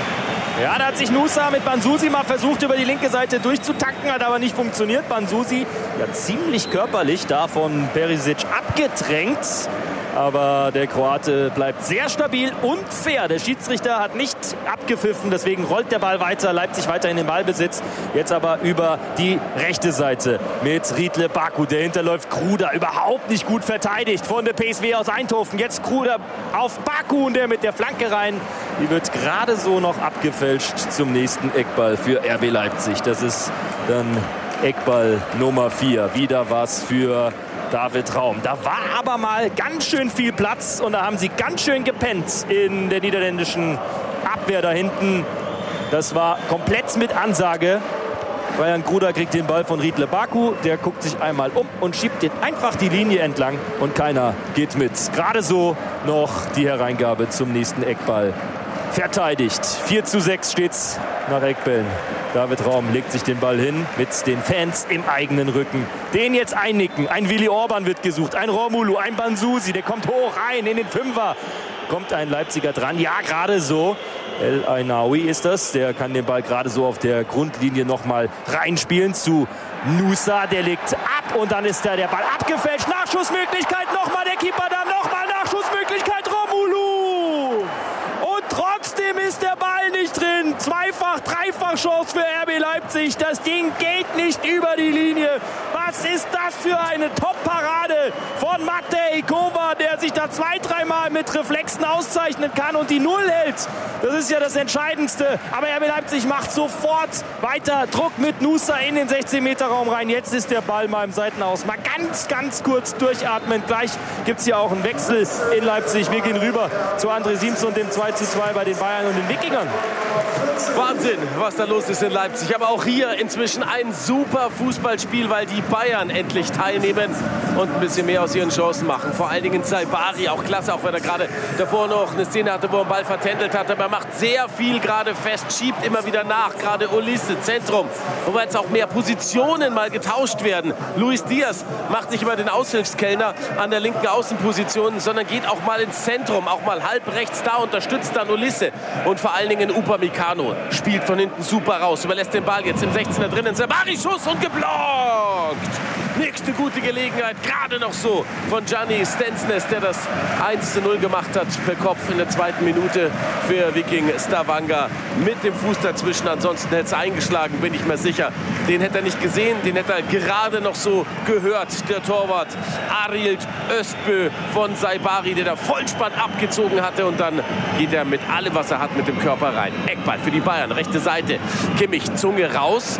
Speaker 1: Ja, da hat sich Nusa mit Banzusi mal versucht, über die linke Seite durchzutanken, hat aber nicht funktioniert. Banzusi ja ziemlich körperlich da von Perisic abgedrängt. Aber der Kroate bleibt sehr stabil und fair. Der Schiedsrichter hat nicht abgepfiffen, deswegen rollt der Ball weiter. Leipzig weiter in den Ballbesitz. Jetzt aber über die rechte Seite mit Riedle Baku. Der hinterläuft Kruder. Überhaupt nicht gut verteidigt von der PSW aus Eindhoven. Jetzt Kruder auf Baku und der mit der Flanke rein. Die wird gerade so noch abgefälscht zum nächsten Eckball für RB Leipzig. Das ist dann Eckball Nummer 4. Wieder was für David Raum. Da war aber mal ganz schön viel Platz und da haben sie ganz schön gepennt in der niederländischen Abwehr da hinten. Das war komplett mit Ansage. Brian Kruder kriegt den Ball von Riedle Baku. Der guckt sich einmal um und schiebt den einfach die Linie entlang und keiner geht mit. Gerade so noch die Hereingabe zum nächsten Eckball verteidigt. 4:6 steht's nach Eckbällen. David Raum legt sich den Ball hin mit den Fans im eigenen Rücken. Den jetzt einnicken. Ein Willi Orban wird gesucht, ein Romulu, ein Banzusi. Der kommt hoch rein in den Fünfer. Kommt ein Leipziger dran. Ja, gerade so. El Ainaoui ist das. Der kann den Ball gerade so auf der Grundlinie nochmal reinspielen zu Nusa. Der legt ab und dann ist da der Ball abgefälscht. Nachschussmöglichkeit. Nochmal der Keeper da. Nochmal Nachschussmöglichkeit. Romulu. Und trotzdem ist der Ball nicht drin. Zweifach, dreifach Chance für RB Leipzig. Das Ding geht nicht über die Linie. Was ist das für eine Top-Parade von Matej Kova, der sich da 2-3 Mal mit Reflexen auszeichnen kann und die Null hält. Das ist ja das Entscheidendste. Aber RB Leipzig macht sofort weiter Druck mit Nusa in den 16-Meter-Raum rein. Jetzt ist der Ball mal im Seitenaus. Mal ganz kurz durchatmen. Gleich gibt es hier auch einen Wechsel in Leipzig. Wir gehen rüber zu André Siemsen und dem 2:2 bei den Bayern und den Wikingern.
Speaker 2: Wahnsinn, was da los ist in Leipzig. Aber auch hier inzwischen ein super Fußballspiel, weil die Bayern endlich teilnehmen und ein bisschen mehr aus ihren Chancen machen. Vor allen Dingen Saibari, auch klasse, auch wenn er gerade davor noch eine Szene hatte, wo er den Ball vertändelt hat. Aber er macht sehr viel gerade fest, schiebt immer wieder nach. Gerade Ulisse, Zentrum, wo jetzt auch mehr Positionen mal getauscht werden. Luis Diaz macht nicht immer den Aushilfskellner an der linken Außenposition, sondern geht auch mal ins Zentrum, auch mal halb rechts da, unterstützt dann Ulisse. Und vor allen Dingen Upamecano spielt von hinten super raus, überlässt den Ball jetzt im 16er drinnen. Saibari, Schuss und geblockt. Nächste gute Gelegenheit, gerade noch so von Gianni Stensnes, der das 1:0 gemacht hat per Kopf in der zweiten Minute für Viking Stavanger. Mit dem Fuß dazwischen, ansonsten hätte es eingeschlagen, bin ich mir sicher. Den hätte er nicht gesehen, den hätte er gerade noch so gehört. Der Torwart Arild Özbö von Saibari, der da Vollspann abgezogen hatte. Und dann geht er mit allem, was er hat, mit dem Körper rein. Eckball für die Bayern, rechte Seite. Kimmich, Zunge raus.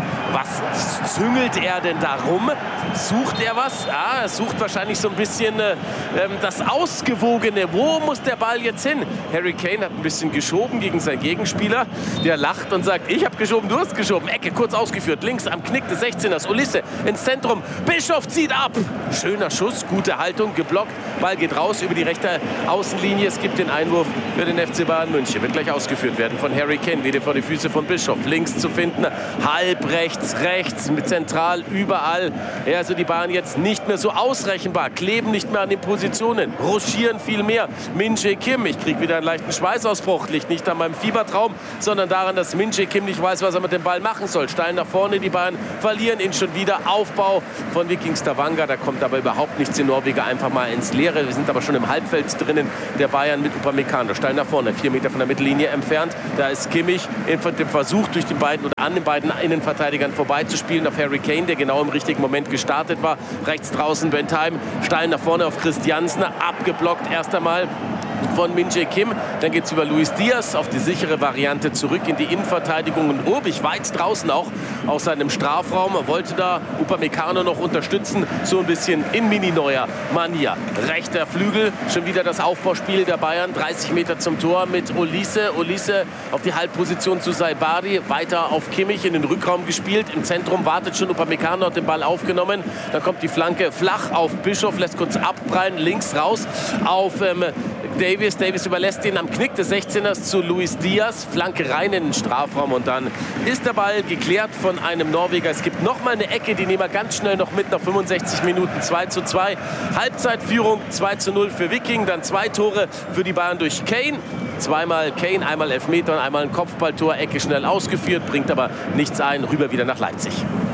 Speaker 2: Was züngelt er denn da rum? Sucht er was? Ja, er sucht wahrscheinlich so ein bisschen das Ausgewogene. Wo muss der Ball jetzt hin? Harry Kane hat ein bisschen geschoben gegen seinen Gegenspieler. Der lacht und sagt, ich habe geschoben, du hast geschoben. Ecke kurz ausgeführt, links am Knick des 16ers. Ulisse ins Zentrum. Bischof zieht ab. Schöner Schuss, gute Haltung, geblockt. Ball geht raus über die rechte Außenlinie. Es gibt den Einwurf für den FC Bayern München. Wird gleich ausgeführt werden von Harry Kane. Wieder vor die Füße von Bischof. Links zu finden, halb rechts, rechts, mit zentral, überall. Ja, also die Bayern jetzt nicht mehr so ausrechenbar. Kleben nicht mehr an den Positionen. Ruschieren viel mehr. Min-Jae Kim, ich kriege wieder einen leichten Schweißausbruch. Liegt nicht an meinem Fiebertraum, sondern daran, dass Min-Jae Kim nicht weiß, was er mit dem Ball machen soll. Steil nach vorne, die Bayern verlieren ihn schon wieder. Aufbau von Viking Stavanger, da kommt aber überhaupt nichts. Die Norweger einfach mal ins Leere. Wir sind aber schon im Halbfeld drinnen der Bayern mit Upamecano. Steil nach vorne, 4 Meter von der Mittellinie entfernt. Da ist Kimmich in dem Versuch, durch die beiden oder an den beiden Innenverteidigern vorbeizuspielen auf Harry Kane, der genau im richtigen Moment gestartet war. Rechts draußen Bentheim, steil nach vorne auf Christiansen, abgeblockt erst einmal von Min-Jae Kim. Dann geht es über Luis Diaz auf die sichere Variante zurück in die Innenverteidigung. Und Urbich weit draußen auch aus seinem Strafraum. Er wollte da Upamecano noch unterstützen. So ein bisschen in Mini-Neuer Manier. Rechter Flügel, schon wieder das Aufbauspiel der Bayern. 30 Meter zum Tor mit Ulisse. Ulisse auf die Halbposition zu Saibari. Weiter auf Kimmich in den Rückraum gespielt. Im Zentrum wartet schon Upamecano, hat den Ball aufgenommen. Dann kommt die Flanke flach auf Bischof, lässt kurz abprallen. Links raus auf Davis. Davis überlässt ihn am Knick des 16ers zu Luis Diaz. Flanke rein in den Strafraum und dann ist der Ball geklärt von einem Norweger. Es gibt noch mal eine Ecke, die nehmen wir ganz schnell noch mit nach 65 Minuten. 2:2. Halbzeitführung 2:0 für Viking. Dann 2 Tore für die Bayern durch Kane. Zweimal Kane, einmal Elfmeter und einmal ein Kopfballtor. Ecke schnell ausgeführt, bringt aber nichts ein. Rüber wieder nach Leipzig.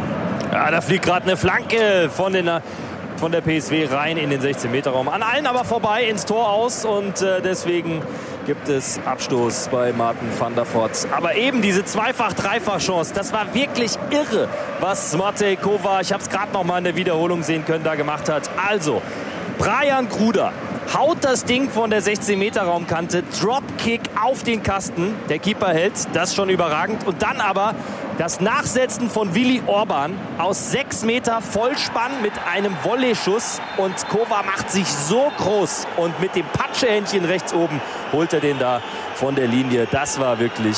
Speaker 1: Ja, da fliegt gerade eine Flanke von der PSW rein in den 16-Meter-Raum. An allen aber vorbei ins Tor aus und deswegen gibt es Abstoß bei Martin van der Voort. Aber eben diese Zweifach-Dreifach-Chance, das war wirklich irre, was Matej Kovar, ich habe es gerade noch mal in der Wiederholung sehen können, da gemacht hat. Also, Brian Kruder haut das Ding von der 16-Meter-Raumkante, Dropkick auf den Kasten. Der Keeper hält, das schon überragend. Und dann aber das Nachsetzen von Willi Orban aus 6 Meter Vollspann mit einem Volley-Schuss. Und Kovar macht sich so groß. Und mit dem Patschehändchen rechts oben holt er den da von der Linie. Das war wirklich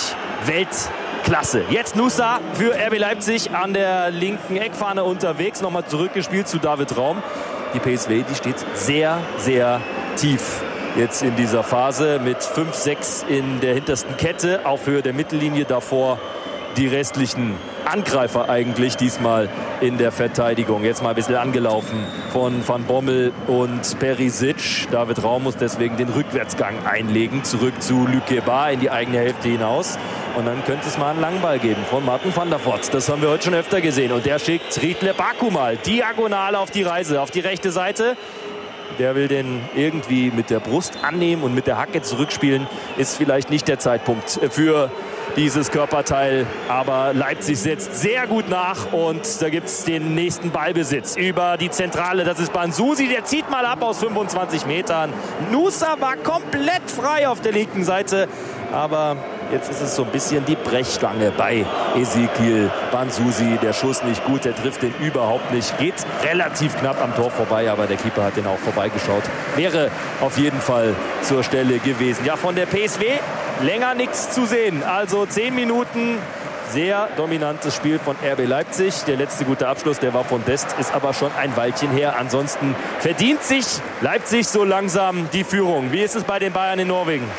Speaker 1: Weltklasse. Jetzt Nusa für RB Leipzig an der linken Eckfahne unterwegs. Nochmal zurückgespielt zu David Raum. Die PSV, die steht sehr, sehr tief jetzt in dieser Phase mit 5-6 in der hintersten Kette auf Höhe der Mittellinie. Davor die restlichen Angreifer eigentlich diesmal in der Verteidigung. Jetzt mal ein bisschen angelaufen von Van Bommel und Perisic. David Raum muss deswegen den Rückwärtsgang einlegen. Zurück zu Luc Guébart in die eigene Hälfte hinaus. Und dann könnte es mal einen langen Ball geben von Martin van der Voort. Das haben wir heute schon öfter gesehen. Und der schickt Riedle Baku mal diagonal auf die Reise, auf die rechte Seite. Der will den irgendwie mit der Brust annehmen und mit der Hacke zurückspielen. Ist vielleicht nicht der Zeitpunkt für dieses Körperteil. Aber Leipzig setzt sehr gut nach und da gibt es den nächsten Ballbesitz über die Zentrale. Das ist Banzusi, der zieht mal ab aus 25 Metern. Nusa war komplett frei auf der linken Seite. Aber jetzt ist es so ein bisschen die Brechstange bei Ezequiel Banzusi. Der Schuss nicht gut, der trifft den überhaupt nicht. Geht relativ knapp am Tor vorbei, aber der Keeper hat den auch vorbeigeschaut. Wäre auf jeden Fall zur Stelle gewesen. Ja, von der PSW länger nichts zu sehen. Also 10 Minuten. Sehr dominantes Spiel von RB Leipzig. Der letzte gute Abschluss, der war von Dest, ist aber schon ein Weilchen her. Ansonsten verdient sich Leipzig so langsam die Führung. Wie ist es bei den Bayern in Norwegen?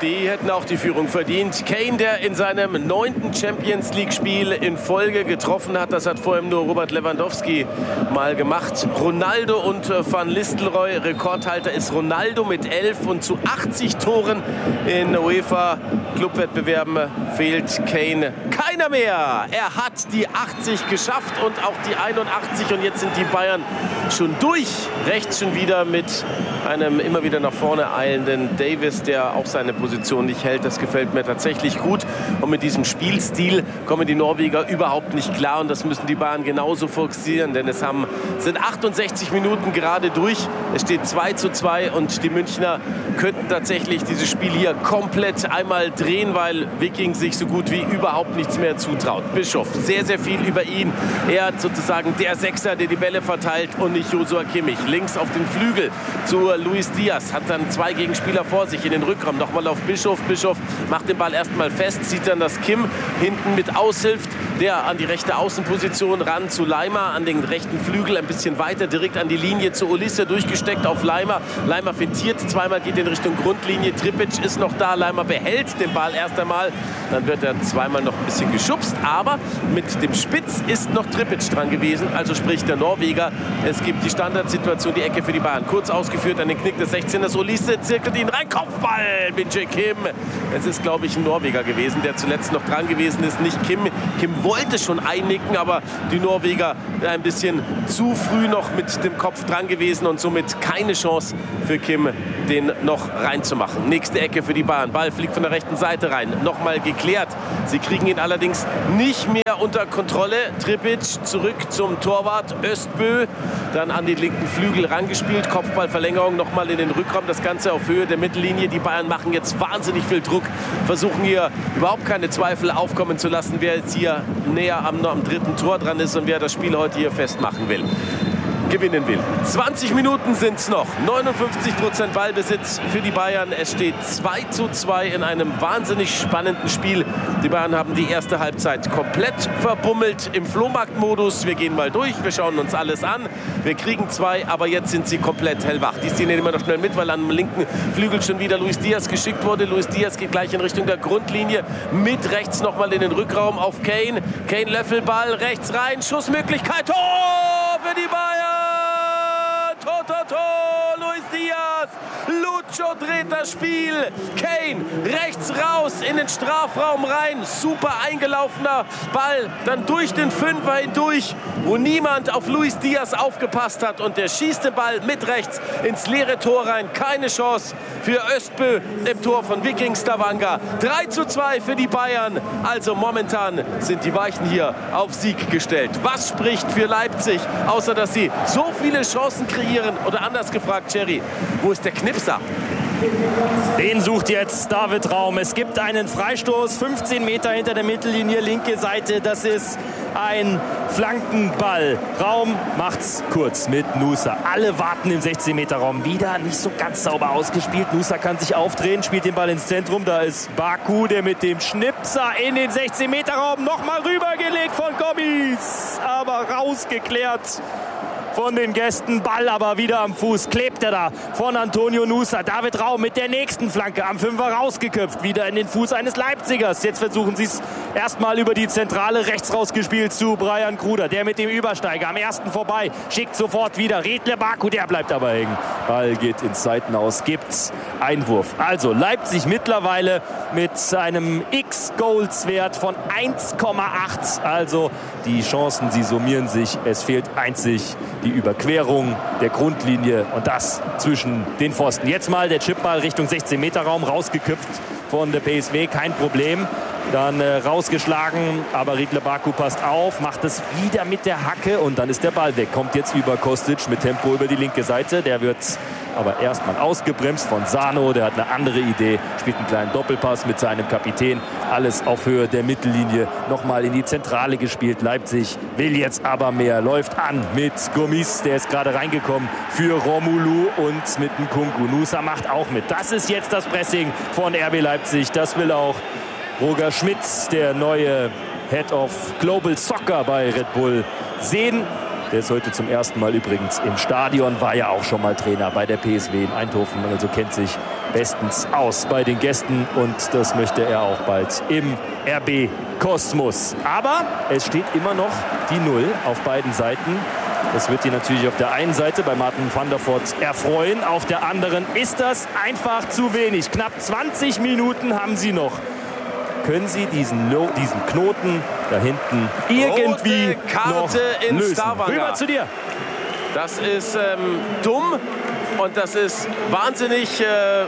Speaker 2: Die hätten auch die Führung verdient. Kane, der in seinem 9. Champions-League-Spiel in Folge getroffen hat, das hat vorher nur Robert Lewandowski mal gemacht. Ronaldo und Van Nistelrooy, Rekordhalter ist Ronaldo mit 11 und zu 80 Toren in UEFA-Clubwettbewerben fehlt Kane keiner mehr. Er hat die 80 geschafft und auch die 81 und jetzt sind die Bayern schon durch. Rechts schon wieder mit einem immer wieder nach vorne eilenden Davis, der auch seine Position nicht hält. Das gefällt mir tatsächlich gut. Und mit diesem Spielstil kommen die Norweger überhaupt nicht klar. Und das müssen die Bayern genauso forcieren. Denn es sind 68 Minuten gerade durch. Es steht 2:2 und die Münchner könnten tatsächlich dieses Spiel hier komplett einmal drehen, weil Viking sich so gut wie überhaupt nichts mehr zutraut. Bischof, sehr, sehr viel über ihn. Er hat sozusagen der Sechser, der die Bälle verteilt und nicht Joshua Kimmich. Links auf den Flügel zu Luis Diaz, hat dann 2 Gegenspieler vor sich in den Rückraum. Nochmal auf Bischof. Bischof macht den Ball erstmal fest, sieht dann, dass Kim hinten mit aushilft. Der an die rechte Außenposition ran zu Leimer, an den rechten Flügel ein bisschen weiter, direkt an die Linie zu Olise, durchgesteckt auf Leimer. Leimer fintiert, zweimal geht in Richtung Grundlinie. Trippic ist noch da, Leimer behält den Ball erst einmal. Dann wird er zweimal noch ein bisschen geschubst, aber mit dem Spitz ist noch Trippic dran gewesen, also sprich der Norweger. Es gibt die Standardsituation, die Ecke für die Bayern. Kurz ausgeführt an den Knick des 16ers. Olise zirkelt ihn rein, Kopfball, Min-Jae Kim. Es ist, glaube ich, ein Norweger gewesen, der zuletzt noch dran gewesen ist, nicht Kim. Kim wollte schon einnicken, aber die Norweger ein bisschen zu früh noch mit dem Kopf dran gewesen und somit keine Chance für Kim, den noch reinzumachen. Nächste Ecke für die Bayern. Ball fliegt von der rechten Seite rein. Nochmal geklärt. Sie kriegen ihn allerdings nicht mehr unter Kontrolle. Trippic zurück zum Torwart Östbö. Dann an den linken Flügel rangespielt. Kopfballverlängerung nochmal in den Rückraum. Das Ganze auf Höhe der Mittellinie. Die Bayern machen jetzt wahnsinnig viel Druck. Versuchen hier überhaupt keine Zweifel aufkommen zu lassen, wer jetzt hier näher am 3. Tor dran ist und wer das Spiel heute hier festmachen will. Gewinnen will. 20 Minuten sind es noch. 59% Ballbesitz für die Bayern. Es steht 2:2 in einem wahnsinnig spannenden Spiel. Die Bayern haben die erste Halbzeit komplett verbummelt im Flohmarktmodus. Wir gehen mal durch, wir schauen uns alles an. Wir kriegen 2, aber jetzt sind sie komplett hellwach. Die Szene nehmen wir noch schnell mit, weil am linken Flügel schon wieder Luis Diaz geschickt wurde. Luis Diaz geht gleich in Richtung der Grundlinie. Mit rechts nochmal in den Rückraum auf Kane. Kane Löffelball, rechts rein, Schussmöglichkeit. Tor für die Bayern! Tor, Luis Diaz. Lucho dreht das Spiel. Kane rechts raus in den Strafraum rein. Super eingelaufener Ball. Dann durch den Fünfer hindurch, wo niemand auf Luis Diaz aufgepasst hat. Und der schießt den Ball mit rechts ins leere Tor rein. Keine Chance für Östbö im Tor von Viking Stavanger. 3:2 für die Bayern. Also momentan sind die Weichen hier auf Sieg gestellt. Was spricht für Leipzig, außer dass sie so viele Chancen kreieren? Oder anders gefragt, Jerry, wo ist der Knipser?
Speaker 1: Den sucht jetzt David Raum. Es gibt einen Freistoß, 15 Meter hinter der Mittellinie, linke Seite. Das ist ein Flankenball. Raum macht's kurz mit Nusa. Alle warten im 16-Meter-Raum. Wieder nicht so ganz sauber ausgespielt. Nusa kann sich aufdrehen, spielt den Ball ins Zentrum. Da ist Baku, der mit dem Schnipser in den 16-Meter-Raum nochmal rübergelegt von Gomis. Aber rausgeklärt von den Gästen. Ball aber wieder am Fuß. Klebt er da von Antonio Nusa. David Raum mit der nächsten Flanke am Fünfer rausgeköpft. Wieder in den Fuß eines Leipzigers. Jetzt versuchen sie es erstmal über die Zentrale. Rechts rausgespielt zu Brian Kruder. Der mit dem Übersteiger am ersten vorbei. Schickt sofort wieder Redle Baku. Der bleibt aber hängen. Ball geht ins Seitenaus. Gibt's Einwurf. Also Leipzig mittlerweile mit einem X-Goals-Wert von 1,8. Also die Chancen, sie summieren sich. Es fehlt einzig die Überquerung der Grundlinie und das zwischen den Pfosten. Jetzt mal der Chipball Richtung 16-Meter-Raum, rausgeköpft von der PSW, kein Problem. Dann rausgeschlagen, aber Redle Baku passt auf, macht es wieder mit der Hacke und dann ist der Ball weg. Kommt jetzt über Kostic mit Tempo über die linke Seite. Der wird aber erstmal ausgebremst von Sano. Der hat eine andere Idee, spielt einen kleinen Doppelpass mit seinem Kapitän. Alles auf Höhe der Mittellinie. Nochmal in die Zentrale gespielt. Leipzig will jetzt aber mehr. Läuft an mit Gomis, der ist gerade reingekommen für Romulu und mit Nkunku. Nusa macht auch mit. Das ist jetzt das Pressing von RB Leipzig. Das will auch Roger Schmitz, der neue Head of Global Soccer bei Red Bull, sehen. Der ist heute zum ersten Mal übrigens im Stadion, war ja auch schon mal Trainer bei der PSW in Eindhoven, also kennt sich bestens aus bei den Gästen und das möchte er auch bald im RB Kosmos. Aber es steht immer noch die 0 auf beiden Seiten. Das wird ihn natürlich auf der einen Seite bei Martin van der Voort erfreuen. Auf der anderen ist das einfach zu wenig. Knapp 20 Minuten haben sie noch. Können sie diesen Knoten da hinten irgendwie
Speaker 2: rote Karte
Speaker 1: noch
Speaker 2: in
Speaker 1: lösen?
Speaker 2: Stavanger.
Speaker 1: Rüber zu dir.
Speaker 2: Das ist dumm und das ist wahnsinnig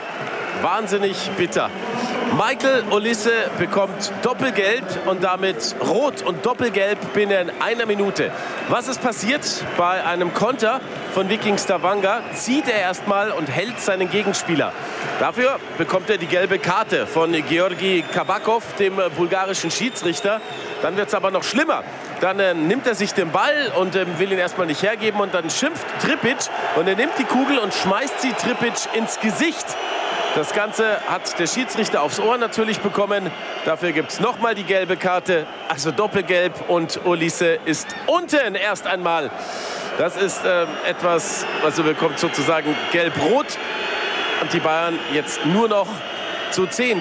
Speaker 2: bitter. Michael Olise bekommt Doppelgelb und damit Rot und Doppelgelb binnen einer Minute. Was ist passiert? Bei einem Konter von Viking Stavanger zieht er erstmal und hält seinen Gegenspieler. Dafür bekommt er die gelbe Karte von Georgi Kabakov, dem bulgarischen Schiedsrichter. Dann wird es aber noch schlimmer. Dann nimmt er sich den Ball und will ihn erstmal nicht hergeben und dann schimpft Tripic und er nimmt die Kugel und schmeißt sie Tripic ins Gesicht. Das Ganze hat der Schiedsrichter aufs Ohr natürlich bekommen. Dafür gibt es nochmal die gelbe Karte, also Doppelgelb und Olise ist unten erst einmal. Das ist etwas, also bekommt sozusagen gelb-rot und die Bayern jetzt nur noch zu 10.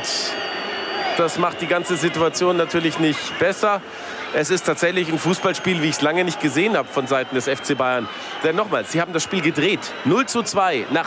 Speaker 2: Das macht die ganze Situation natürlich nicht besser. Es ist tatsächlich ein Fußballspiel, wie ich es lange nicht gesehen habe von Seiten des FC Bayern. Denn nochmals, sie haben das Spiel gedreht. 0:2 nach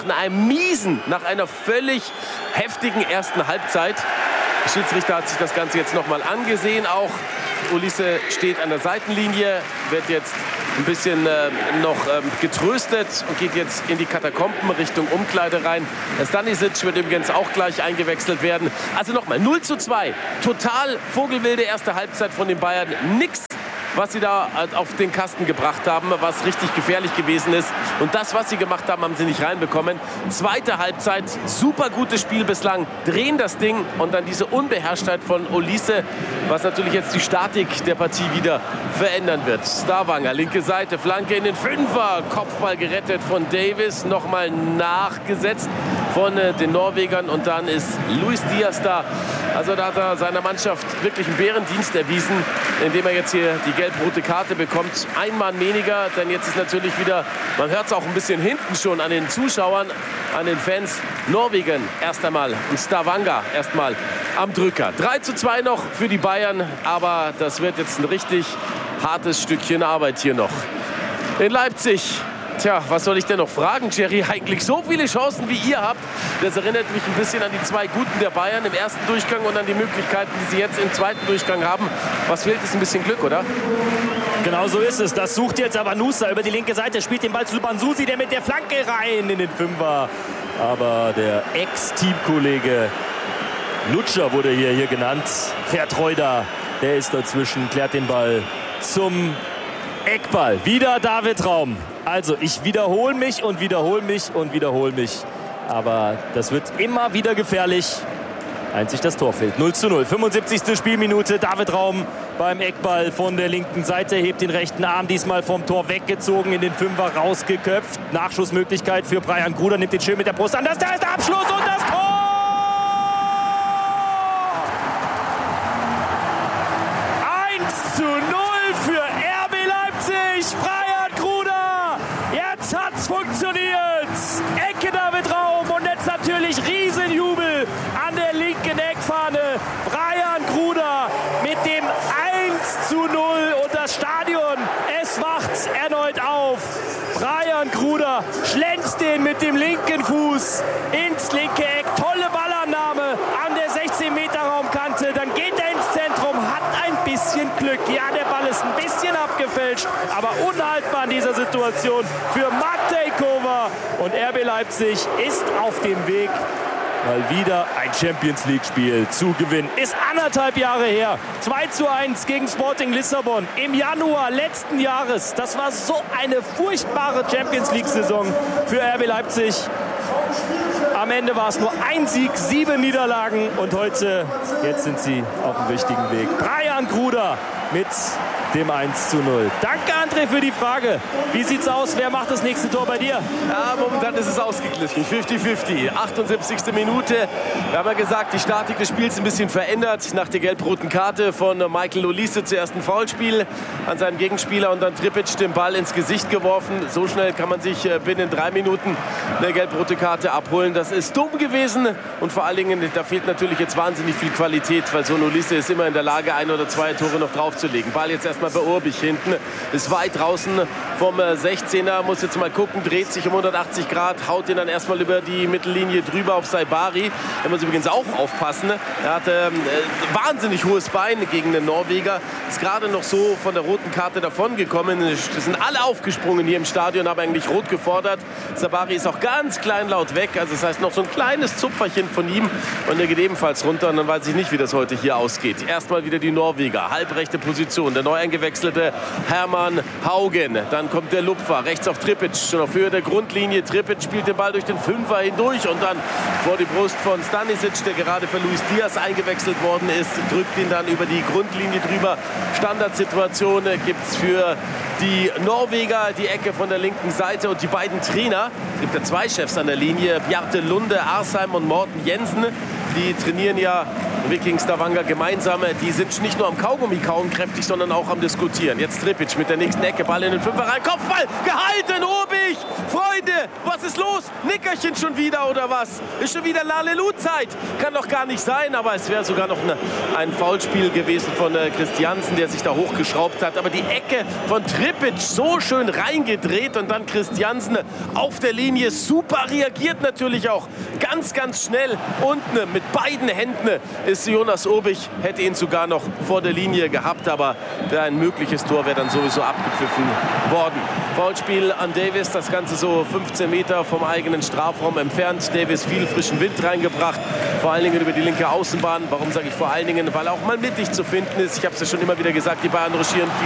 Speaker 2: einer völlig heftigen ersten Halbzeit. Der Schiedsrichter hat sich das Ganze jetzt nochmal angesehen. Auch Olise steht an der Seitenlinie, wird jetzt ein bisschen noch getröstet und geht jetzt in die Katakomben Richtung Umkleide rein. Stanisic wird übrigens auch gleich eingewechselt werden. Also nochmal 0:2. Total vogelwilde erste Halbzeit von den Bayern. Nix, was sie da auf den Kasten gebracht haben, was richtig gefährlich gewesen ist. Und das, was sie gemacht haben, haben sie nicht reinbekommen. Zweite Halbzeit, super gutes Spiel bislang, drehen das Ding und dann diese Unbeherrschtheit von Olise, was natürlich jetzt die Statik der Partie wieder verändern wird. Stavanger, linke Seite, Flanke in den Fünfer, Kopfball gerettet von Davis, nochmal nachgesetzt von den Norwegern und dann ist Luis Diaz da. Also da hat er seiner Mannschaft wirklich einen Bärendienst erwiesen, indem er jetzt hier die gelb-rote Karte bekommt. Ein Mann weniger, denn jetzt ist natürlich wieder, man hört es auch ein bisschen hinten schon an den Zuschauern, an den Fans, Norwegen erst einmal und Stavanger erstmal am Drücker. 3:2 noch für die Bayern, aber das wird jetzt ein richtig hartes Stückchen Arbeit hier noch. In Leipzig. Tja, was soll ich denn noch fragen, Jerry? Eigentlich so viele Chancen, wie ihr habt. Das erinnert mich ein bisschen an die zwei Guten der Bayern im ersten Durchgang und an die Möglichkeiten, die sie jetzt im zweiten Durchgang haben. Was fehlt, ist ein bisschen Glück, oder?
Speaker 1: Genau so ist es. Das sucht jetzt aber Nusa über die linke Seite. Spielt den Ball zu Bansusi, der mit der Flanke rein in den Fünfer. Aber der Ex-Teamkollege Lutscher wurde hier genannt. Vertreuder, der ist dazwischen, klärt den Ball zum Eckball. Wieder David Raum. Also ich wiederhole mich und wiederhole mich und wiederhole mich. Aber das wird immer wieder gefährlich. Einzig das Tor fehlt. 0:0. 75. Spielminute. David Raum beim Eckball von der linken Seite. Hebt den rechten Arm diesmal vom Tor weggezogen. In den Fünfer rausgeköpft. Nachschussmöglichkeit für Brian Gruder. Nimmt den schön mit der Brust an. Da ist der Abschluss und das Tor! 1:0 für RB Leipzig. Brian Gruder. Jetzt hat's funktioniert. Ecke David Raum und jetzt natürlich Riesenjubel an der linken Eckfahne. Brian Gruder mit dem 1:0 und das Stadion, es wacht erneut auf. Brian Gruder schlänzt den mit dem linken Fuß ins linke Eck. Tolle Ballannahme an der 16-Meter-Raumkante. Dann geht er ins Zentrum, hat ein bisschen Glück. Ja, der Ball ist ein bisschen abgefälscht, aber unhaltbar in dieser Situation für Matej Kovar. Und RB Leipzig ist auf dem Weg, mal wieder ein Champions-League-Spiel zu gewinnen. Ist 1,5 Jahre her. 2:1 gegen Sporting Lissabon im Januar letzten Jahres. Das war so eine furchtbare Champions-League-Saison für RB Leipzig. Am Ende war es nur ein Sieg, 7 Niederlagen und heute, jetzt sind sie auf dem richtigen Weg. Brian Gruder mit dem 1:0. Danke, André, für die Frage. Wie sieht's aus? Wer macht das nächste Tor bei dir?
Speaker 2: Ja, momentan ist es ausgeglichen. 50-50. 78. Minute. Wir haben ja gesagt, die Statik des Spiels ein bisschen verändert. Nach der gelb-roten Karte von Michael Olise zuerst ein Foulspiel an seinem Gegenspieler und dann Tripic den Ball ins Gesicht geworfen. So schnell kann man sich binnen 3 Minuten eine gelb-rote Karte abholen. Das ist dumm gewesen und vor allen Dingen, da fehlt natürlich jetzt wahnsinnig viel Qualität, weil so ein Olise ist immer in der Lage, 1 oder 2 Tore noch draufzulegen. Ball jetzt erstmal bei Urbich hinten, ist weit draußen vom 16er, muss jetzt mal gucken, dreht sich um 180 Grad, haut ihn dann erstmal über die Mittellinie drüber auf Saibari. Da muss übrigens auch aufpassen. Er hatte wahnsinnig hohes Bein gegen den Norweger, ist gerade noch so von der roten Karte davongekommen. Es sind alle aufgesprungen hier im Stadion, haben eigentlich rot gefordert. Saibari ist auch ganz kleinlaut weg, also das heißt noch so ein kleines Zupferchen von ihm und er geht ebenfalls runter und dann weiß ich nicht, wie das heute hier ausgeht. Erstmal wieder die Norweger, halbrechte Position, der neu eingewechselte Hermann Haugen. Dann kommt der Lupfer, rechts auf Tripic, schon auf Höhe der Grundlinie. Tripic spielt den Ball durch den Fünfer hindurch und dann vor die Brust von Stanisic, der gerade für Luis Diaz eingewechselt worden ist, drückt ihn dann über die Grundlinie drüber. Standardsituation gibt es für die Norweger, die Ecke von der linken Seite und die beiden Trainer. Es gibt ja 2 Chefs an der Linie, Bjarte Lunde, Arsheim und Morten Jensen. Die trainieren ja Viking Stavanger gemeinsam. Die sind nicht nur am Kaugummi kauen kräftig, sondern auch am Diskutieren. Jetzt Tripic mit der nächsten Ecke, Ball in den Fünfer rein, Kopfball, gehalten, Urbich! Freunde, was ist los? Nickerchen schon wieder oder was? Ist schon wieder Lalelu-Zeit? Kann doch gar nicht sein, aber es wäre sogar noch ein Foulspiel gewesen von Christiansen, der sich da hochgeschraubt hat. Aber die Ecke von Tripic so schön reingedreht und dann Christiansen auf der Linie super reagiert natürlich auch. Ganz, ganz schnell unten mit beiden Händen ist Jonas Urbich, hätte ihn sogar noch vor der Linie gehabt, aber ein mögliches Tor wäre dann sowieso abgepfiffen worden. Foulspiel an Davis, das Ganze so 15 Meter vom eigenen Strafraum entfernt. Davis viel frischen Wind reingebracht, vor allen Dingen über die linke Außenbahn. Warum sage ich vor allen Dingen? Weil er auch mal mittig zu finden ist. Ich habe es ja schon immer wieder gesagt, die Bayern ruschieren